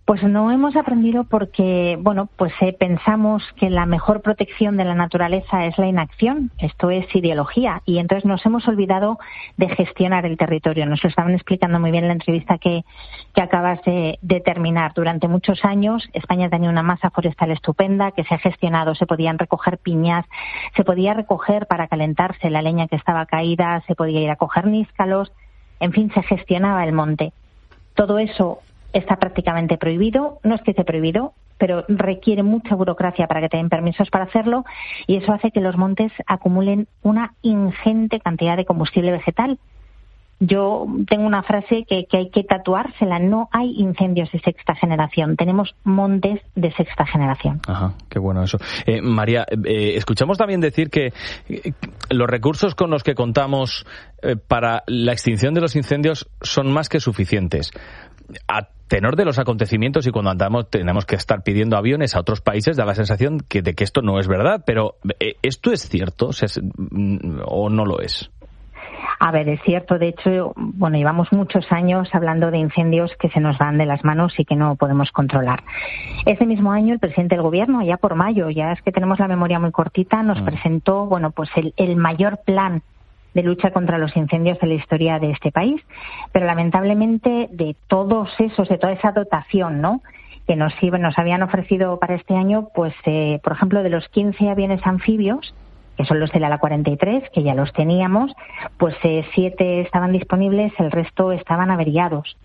Pues no hemos aprendido porque, bueno, pues eh, pensamos que la mejor protección de la naturaleza es la inacción. Esto es ideología. Y entonces nos hemos olvidado de gestionar el territorio. Nos lo estaban explicando muy bien en la entrevista que, que acabas de, de terminar. Durante muchos años España tenía una masa forestal estupenda que se ha gestionado. Se podían recoger piñas, se podía recoger para calentarse la leña que estaba caída, se podía ir a coger níscalos. En fin, se gestionaba el monte. Todo eso está prácticamente prohibido, no es que esté prohibido, pero requiere mucha burocracia para que te den permisos para hacerlo y eso hace que los montes acumulen una ingente cantidad de combustible vegetal. Yo tengo una frase que, que hay que tatuársela: no hay incendios de sexta generación, tenemos montes de sexta generación. Ajá, qué bueno eso. Eh, María, eh, escuchamos también decir que eh, los recursos con los que contamos eh, para la extinción de los incendios son más que suficientes. A tenor de los acontecimientos y cuando andamos tenemos que estar pidiendo aviones a otros países, da la sensación que, de que esto no es verdad, pero ¿esto es cierto o no lo es? A ver, es cierto. De hecho, bueno, llevamos muchos años hablando de incendios que se nos van de las manos y que no podemos controlar. Ese mismo año el presidente del gobierno, ya por mayo, ya es que tenemos la memoria muy cortita, nos mm. presentó, bueno, pues el, el mayor plan de lucha contra los incendios de la historia de este país, pero lamentablemente de todos esos, de toda esa dotación, ¿no?, que nos, nos habían ofrecido para este año, pues, eh, por ejemplo, de los quince aviones anfibios, que son los del ala cuarenta y tres, que ya los teníamos, pues eh, siete estaban disponibles, el resto estaban averiados.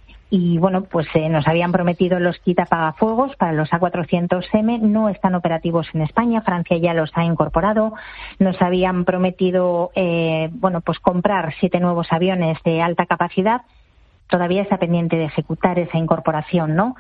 Y bueno, pues eh, nos habían prometido los kit apagafuegos para los A cuatrocientos eme, no están operativos en España, Francia ya los ha incorporado. Nos habían prometido, eh, bueno, pues comprar siete nuevos aviones de alta capacidad, todavía está pendiente de ejecutar esa incorporación, ¿no?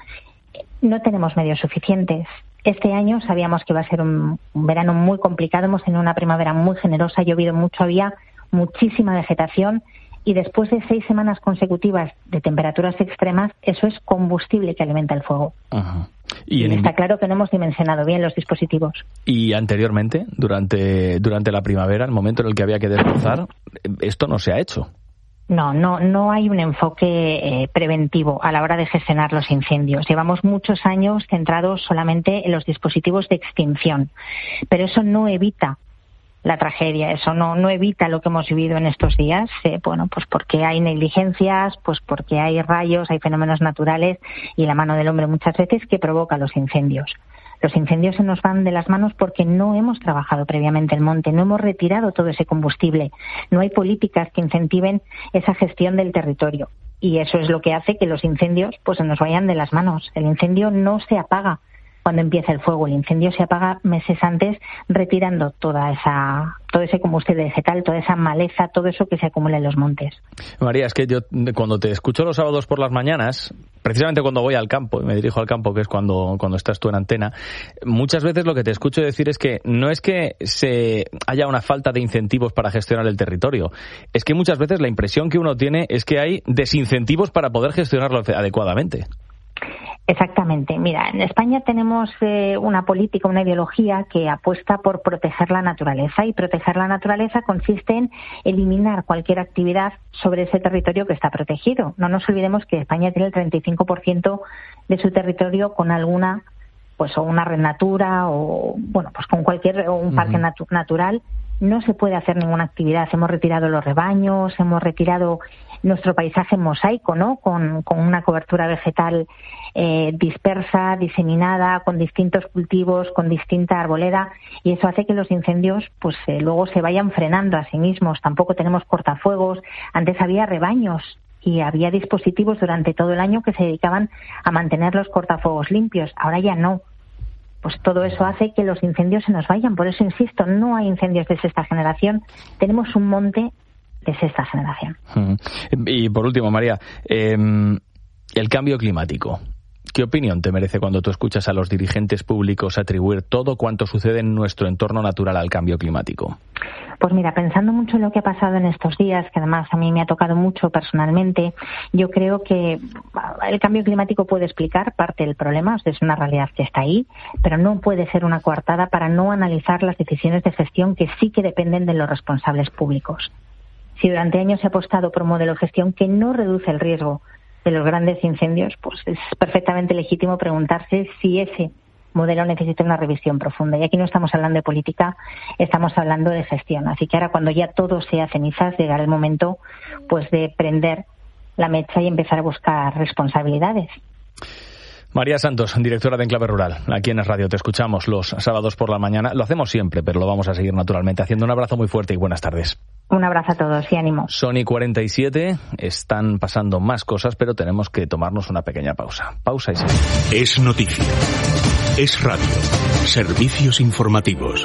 No tenemos medios suficientes. Este año sabíamos que iba a ser un, un verano muy complicado, hemos tenido una primavera muy generosa, ha llovido mucho, había muchísima vegetación. Y después de seis semanas consecutivas de temperaturas extremas, eso es combustible que alimenta el fuego. Ajá. Y, en... y está claro que no hemos dimensionado bien los dispositivos. Y anteriormente, durante, durante la primavera, el momento en el que había que desbrozar, esto no se ha hecho. No, no, no hay un enfoque eh, preventivo a la hora de gestionar los incendios. Llevamos muchos años centrados solamente en los dispositivos de extinción, pero eso no evita la tragedia, eso no no evita lo que hemos vivido en estos días, eh, bueno, pues porque hay negligencias, pues porque hay rayos, hay fenómenos naturales y la mano del hombre muchas veces que provoca los incendios. Los incendios se nos van de las manos porque no hemos trabajado previamente el monte, no hemos retirado todo ese combustible, no hay políticas que incentiven esa gestión del territorio y eso es lo que hace que los incendios pues se nos vayan de las manos. El incendio no se apaga cuando empieza el fuego, el incendio se apaga meses antes retirando toda esa todo ese combustible vegetal, toda esa maleza, todo eso que se acumula en los montes. María, es que yo cuando te escucho los sábados por las mañanas, precisamente cuando voy al campo, y me dirijo al campo, que es cuando, cuando estás tú en antena, muchas veces lo que te escucho decir es que no es que se haya una falta de incentivos para gestionar el territorio, es que muchas veces la impresión que uno tiene es que hay desincentivos para poder gestionarlo adecuadamente. Exactamente. Mira, en España tenemos eh, una política, una ideología que apuesta por proteger la naturaleza y proteger la naturaleza consiste en eliminar cualquier actividad sobre ese territorio que está protegido. No nos olvidemos que España tiene el treinta y cinco por ciento de su territorio con alguna, pues o una red natura o, bueno, pues con cualquier, o un parque uh-huh. natu- natural. No se puede hacer ninguna actividad. Hemos retirado los rebaños, hemos retirado nuestro paisaje en mosaico, ¿no? Con, con una cobertura vegetal eh, dispersa, diseminada, con distintos cultivos, con distinta arboleda, y eso hace que los incendios, pues eh, luego se vayan frenando a sí mismos. Tampoco tenemos cortafuegos. Antes había rebaños y había dispositivos durante todo el año que se dedicaban a mantener los cortafuegos limpios. Ahora ya no. Pues todo eso hace que los incendios se nos vayan. Por eso insisto, no hay incendios de sexta generación. Tenemos un monte de sexta generación. Y por último, María, eh, el cambio climático. ¿Qué opinión te merece cuando tú escuchas a los dirigentes públicos atribuir todo cuanto sucede en nuestro entorno natural al cambio climático? Pues mira, pensando mucho en lo que ha pasado en estos días, que además a mí me ha tocado mucho personalmente, yo creo que el cambio climático puede explicar parte del problema, o sea, es una realidad que está ahí, pero no puede ser una coartada para no analizar las decisiones de gestión que sí que dependen de los responsables públicos. Si durante años se ha apostado por un modelo de gestión que no reduce el riesgo de los grandes incendios, pues es perfectamente legítimo preguntarse si ese modelo necesita una revisión profunda. Y aquí no estamos hablando de política, estamos hablando de gestión. Así que ahora, cuando ya todo sea cenizas, llegará el momento pues de prender la mecha y empezar a buscar responsabilidades. María Santos, directora de Enclave Rural, aquí en Es Radio. Te escuchamos los sábados por la mañana. Lo hacemos siempre, pero lo vamos a seguir naturalmente haciendo. Un abrazo muy fuerte y buenas tardes. Un abrazo a todos y ánimo. Son y cuarenta y siete, están pasando más cosas, pero tenemos que tomarnos una pequeña pausa. Pausa y seguimos. Es noticia. Es radio. Servicios informativos.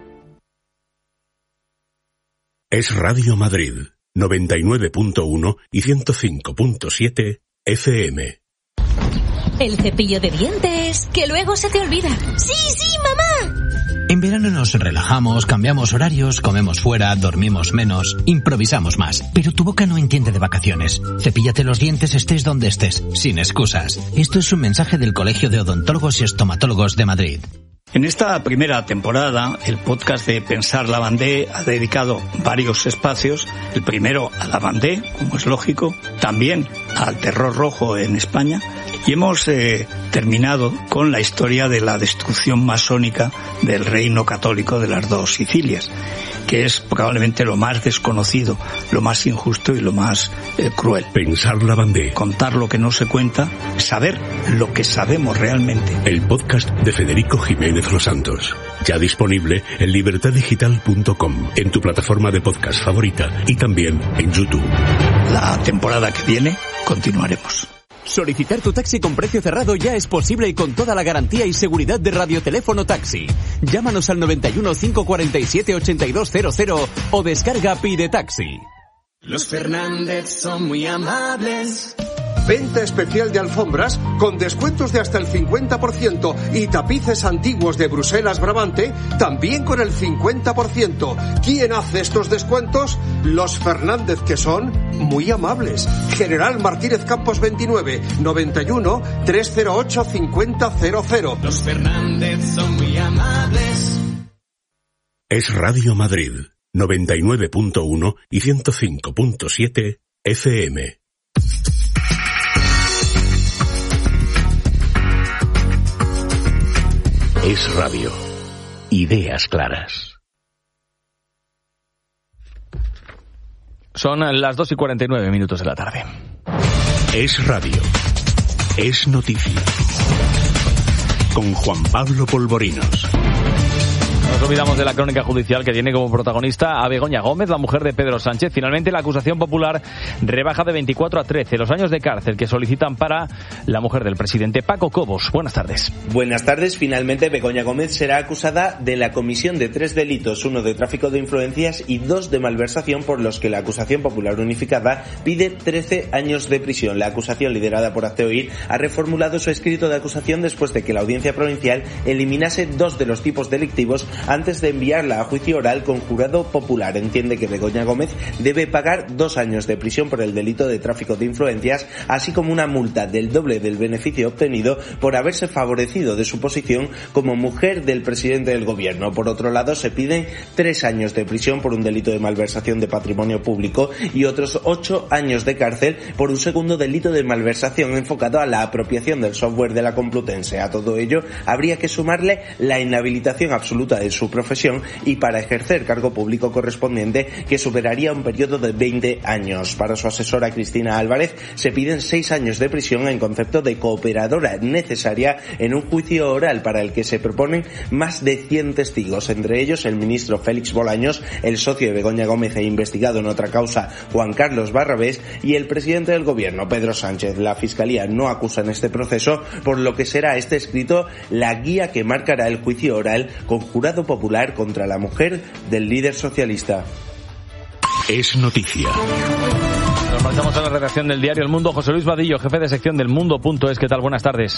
Es Radio Madrid, noventa y nueve punto uno y ciento cinco punto siete F M. El cepillo de dientes, que luego se te olvida. ¡Sí, sí, mamá! En verano nos relajamos, cambiamos horarios, comemos fuera, dormimos menos, improvisamos más. Pero tu boca no entiende de vacaciones. Cepíllate los dientes estés donde estés, sin excusas. Esto es un mensaje del Colegio de Odontólogos y Estomatólogos de Madrid. En esta primera temporada, el podcast de Pensar Lavandé ha dedicado varios espacios. El primero a Lavandé, como es lógico, también al terror rojo en España. Y hemos eh, terminado con la historia de la destrucción masónica del reino católico de las dos Sicilias, que es probablemente lo más desconocido, lo más injusto y lo más eh, cruel. Pensar Lavandé. Contar lo que no se cuenta, saber lo que sabemos realmente. El podcast de Federico Jiménez Los Santos. Ya disponible en libertad digital punto com, en tu plataforma de podcast favorita y también en YouTube. La temporada que viene continuaremos. Solicitar tu taxi con precio cerrado ya es posible y con toda la garantía y seguridad de Radioteléfono Taxi. Llámanos al noventa y uno, cinco cuarenta y siete, ochenta y dos cero cero o descarga Pide Taxi. Los Fernández son muy amables. Venta especial de alfombras con descuentos de hasta el cincuenta por ciento y tapices antiguos de Bruselas Brabante también con el cincuenta por ciento. ¿Quién hace estos descuentos? Los Fernández, que son muy amables. General Martínez Campos veintinueve, noventa y uno, trescientos ocho, cincuenta cero cero. Los Fernández son muy amables. Es Radio Madrid, noventa y nueve punto uno y ciento cinco punto siete F M. Es Radio. Ideas claras. Son las dos y cuarenta y nueve minutos de la tarde. Es Radio. Es noticia. Con Juan Pablo Polvorinos. Nos olvidamos de la crónica judicial que tiene como protagonista a Begoña Gómez, la mujer de Pedro Sánchez. Finalmente la acusación popular rebaja de veinticuatro a trece los años de cárcel que solicitan para la mujer del presidente. Paco Cobos, buenas tardes. Buenas tardes. Finalmente Begoña Gómez será acusada de la comisión de tres delitos, uno de tráfico de influencias y dos de malversación, por los que la acusación popular unificada pide trece años de prisión. La acusación, liderada por Hazte Oír, ha reformulado su escrito de acusación después de que la Audiencia Provincial eliminase dos de los tipos delictivos antes de enviarla a juicio oral con jurado popular. Entiende que Begoña Gómez debe pagar dos años de prisión por el delito de tráfico de influencias, así como una multa del doble del beneficio obtenido por haberse favorecido de su posición como mujer del presidente del gobierno. Por otro lado, se piden tres años de prisión por un delito de malversación de patrimonio público y otros ocho años de cárcel por un segundo delito de malversación enfocado a la apropiación del software de la Complutense. A todo ello, habría que sumarle la inhabilitación absoluta de su profesión y para ejercer cargo público correspondiente, que superaría un periodo de veinte años. Para su asesora Cristina Álvarez se piden seis años de prisión en concepto de cooperadora necesaria en un juicio oral para el que se proponen más de cien testigos, entre ellos el ministro Félix Bolaños, el socio de Begoña Gómez e investigado en otra causa Juan Carlos Barrabés y el presidente del gobierno Pedro Sánchez. La Fiscalía no acusa en este proceso, por lo que será este escrito la guía que marcará el juicio oral con jurado popular contra la mujer del líder socialista. Es noticia. Nos marchamos a la redacción del diario El Mundo. José Luis Vadillo, jefe de sección del Mundo punto es. ¿Qué tal? Buenas tardes.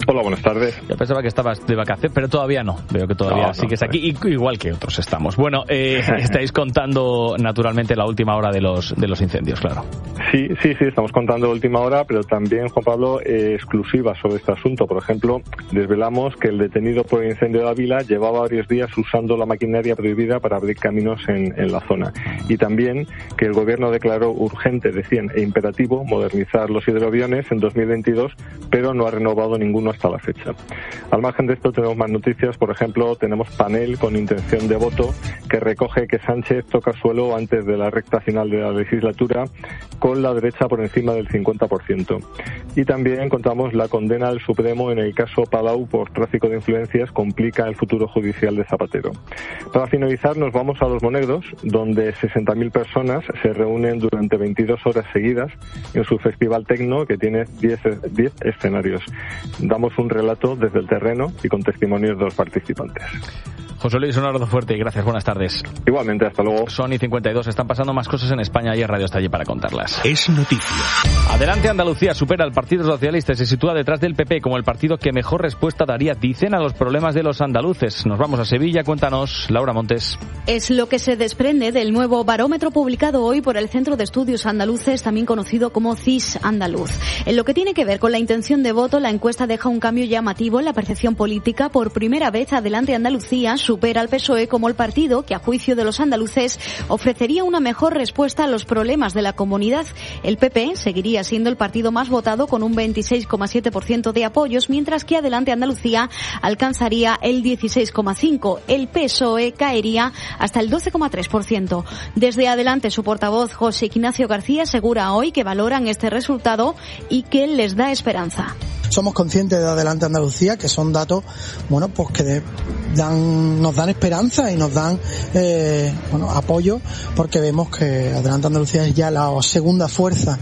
Hola, buenas tardes. Yo pensaba que estabas de vacaciones, pero todavía no. Veo que todavía no, sigues no, aquí, igual que otros estamos. Bueno, eh, estáis contando naturalmente la última hora de los de los incendios, claro. Sí, sí, sí, estamos contando la última hora, pero también, Juan Pablo, eh, exclusivas sobre este asunto. Por ejemplo, desvelamos que el detenido por el incendio de Ávila llevaba varios días usando la maquinaria prohibida para abrir caminos en, en la zona. Y también que el gobierno declaró urgente, decían, e imperativo modernizar los hidroaviones en dos mil veintidós, pero no ha renovado ninguno hasta la fecha. Al margen de esto tenemos más noticias. Por ejemplo, tenemos panel con intención de voto que recoge que Sánchez toca suelo antes de la recta final de la legislatura, con la derecha por encima del cincuenta por ciento. Y también encontramos la condena del Supremo en el caso Palau por tráfico de influencias complica el futuro judicial de Zapatero. Para finalizar, nos vamos a Los Monegros, donde sesenta mil personas se reúnen durante veintidós horas seguidas en su festival tecno, que tiene diez escenarios. Damos un relato desde el terreno y con testimonios de los participantes. José Luis, un abrazo fuerte y gracias, buenas tardes. Igualmente, hasta luego. Son y cincuenta y dos, están pasando más cosas en España y el Radio está allí para contarlas. Es noticia. Adelante Andalucía supera al Partido Socialista y se sitúa detrás del P P como el partido que mejor respuesta daría, dicen, a los problemas de los andaluces. Nos vamos a Sevilla, cuéntanos, Laura Montes. Es lo que se desprende del nuevo barómetro publicado hoy por el Centro de Estudios Andaluces, también conocido como C I S Andaluz. En lo que tiene que ver con la intención de voto, la encuesta deja un cambio llamativo en la percepción política. Por primera vez, Adelante Andalucía supera al P S O E como el partido que, a juicio de los andaluces, ofrecería una mejor respuesta a los problemas de la comunidad. El P P seguiría siendo el partido más votado con un veintiséis coma siete por ciento de apoyos, mientras que Adelante Andalucía alcanzaría el dieciséis coma cinco por ciento. El P S O E caería hasta el doce coma tres por ciento. Desde Adelante, su portavoz, José Ignacio García, asegura hoy que valoran este resultado y que les da esperanza. Somos conscientes de Adelante Andalucía, que son datos, bueno, pues que de, dan, nos dan esperanza y nos dan, eh, bueno, apoyo, porque vemos que Adelante Andalucía es ya la segunda fuerza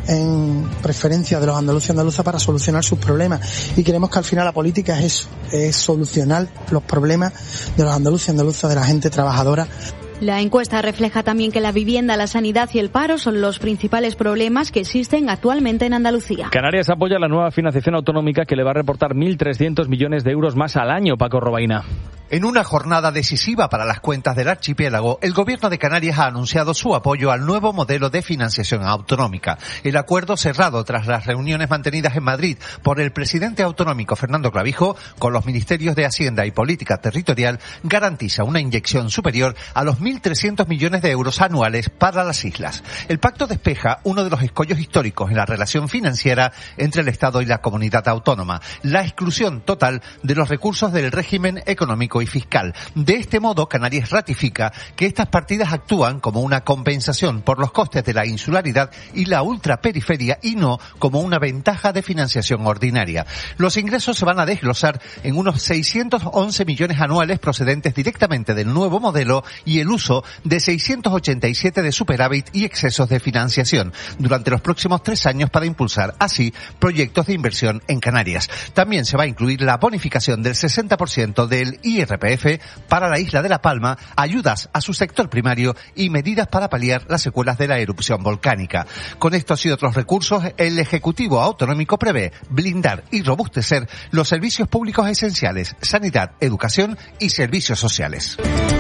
en preferencia de los andaluces y andaluzas para solucionar sus problemas. Y creemos que al final la política es eso, es solucionar los problemas de los andaluces y andaluzas, de la gente trabajadora. La encuesta refleja también que la vivienda, la sanidad y el paro son los principales problemas que existen actualmente en Andalucía. Canarias apoya la nueva financiación autonómica que le va a reportar mil trescientos millones de euros más al año, Paco Robaina. En una jornada decisiva para las cuentas del archipiélago, el Gobierno de Canarias ha anunciado su apoyo al nuevo modelo de financiación autonómica. El acuerdo, cerrado tras las reuniones mantenidas en Madrid por el presidente autonómico Fernando Clavijo con los ministerios de Hacienda y Política Territorial, garantiza una inyección superior a los mil trescientos millones de euros anuales para las islas. El pacto despeja uno de los escollos históricos en la relación financiera entre el Estado y la comunidad autónoma, la exclusión total de los recursos del régimen económico y fiscal. De este modo, Canarias ratifica que estas partidas actúan como una compensación por los costes de la insularidad y la ultraperiferia y no como una ventaja de financiación ordinaria. Los ingresos se van a desglosar en unos seiscientos once millones anuales procedentes directamente del nuevo modelo y el uso de seiscientos ochenta y siete de superávit y excesos de financiación durante los próximos tres años para impulsar así proyectos de inversión en Canarias. También se va a incluir la bonificación del sesenta por ciento del I R P F para la isla de La Palma, ayudas a su sector primario y medidas para paliar las secuelas de la erupción volcánica. Con estos y otros recursos, el Ejecutivo Autonómico prevé blindar y robustecer los servicios públicos esenciales, sanidad, educación y servicios sociales.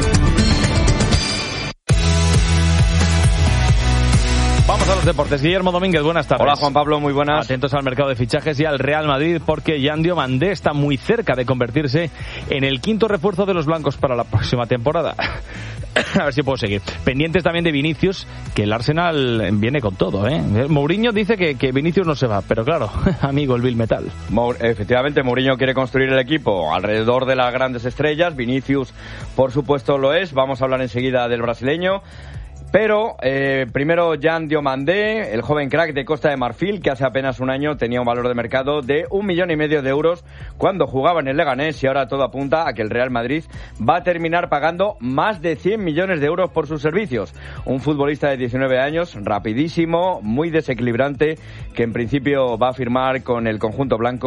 Vamos a los deportes. Guillermo Domínguez, buenas tardes. Hola Juan Pablo, muy buenas. Atentos al mercado de fichajes y al Real Madrid porque Jan Diomandé está muy cerca de convertirse en el quinto refuerzo de los blancos para la próxima temporada. A ver si puedo seguir. Pendientes también de Vinicius, que el Arsenal viene con todo, ¿eh? Mourinho dice que, que Vinicius no se va, pero claro, amigo, el Bill Metal. Efectivamente, Mourinho quiere construir el equipo alrededor de las grandes estrellas. Vinicius, por supuesto, lo es. Vamos a hablar enseguida del brasileño. Pero eh, primero Jan Diomandé, el joven crack de Costa de Marfil, que hace apenas un año tenía un valor de mercado de un millón y medio de euros cuando jugaba en el Leganés, y ahora todo apunta a que el Real Madrid va a terminar pagando más de cien millones de euros por sus servicios. Un futbolista de diecinueve años, rapidísimo, muy desequilibrante, que en principio va a firmar con el conjunto blanco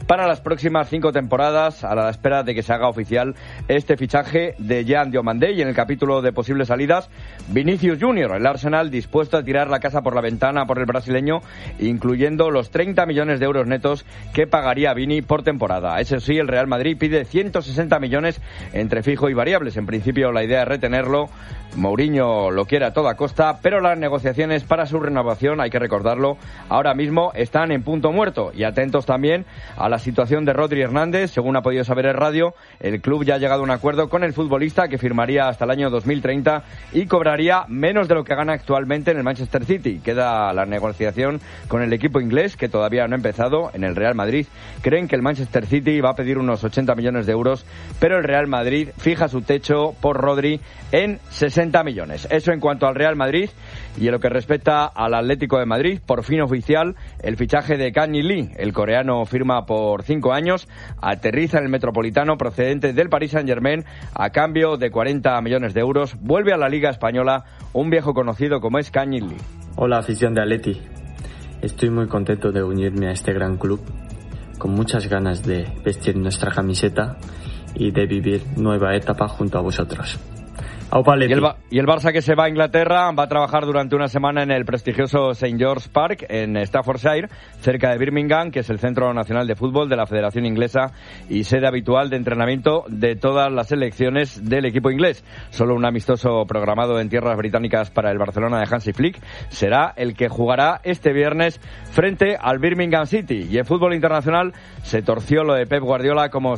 para las próximas cinco temporadas, a la espera de que se haga oficial este fichaje de Jean Diomandé. Y en el capítulo de posibles salidas, Vinicius Junior, el Arsenal dispuesto a tirar la casa por la ventana por el brasileño, incluyendo los treinta millones de euros netos que pagaría Vini por temporada. Eso sí, el Real Madrid pide ciento sesenta millones entre fijo y variables. En principio la idea es retenerlo. Mourinho lo quiere a toda costa, pero las negociaciones para su renovación, hay que recordarlo, ahora mismo están en punto muerto. Y atentos también a la situación de Rodri Hernández. Según ha podido saber el radio, el club ya ha llegado a un acuerdo con el futbolista que firmaría hasta el año dos mil treinta y cobraría menos de lo que gana actualmente en el Manchester City. Queda la negociación con el equipo inglés, que todavía no ha empezado. En el Real Madrid creen que el Manchester City va a pedir unos ochenta millones de euros, pero el Real Madrid fija su techo por Rodri en sesenta millones. Eso en cuanto al Real Madrid. Y en lo que respecta al Atlético de Madrid, por fin oficial el fichaje de Kang In Lee. El coreano firma por cinco años, aterriza en el Metropolitano procedente del Paris Saint-Germain a cambio de cuarenta millones de euros. Vuelve a la Liga Española un viejo conocido como es Kang In Lee. Hola, afición de Atleti. Estoy muy contento de unirme a este gran club, con muchas ganas de vestir nuestra camiseta y de vivir nueva etapa junto a vosotros. Y el, y el Barça, que se va a Inglaterra, va a trabajar durante una semana en el prestigioso Saint George's Park en Staffordshire, cerca de Birmingham, que es el centro nacional de fútbol de la Federación Inglesa y sede habitual de entrenamiento de todas las selecciones del equipo inglés. Solo un amistoso programado en tierras británicas para el Barcelona de Hansi Flick será el que jugará este viernes frente al Birmingham City. Y en fútbol internacional se torció lo de Pep Guardiola como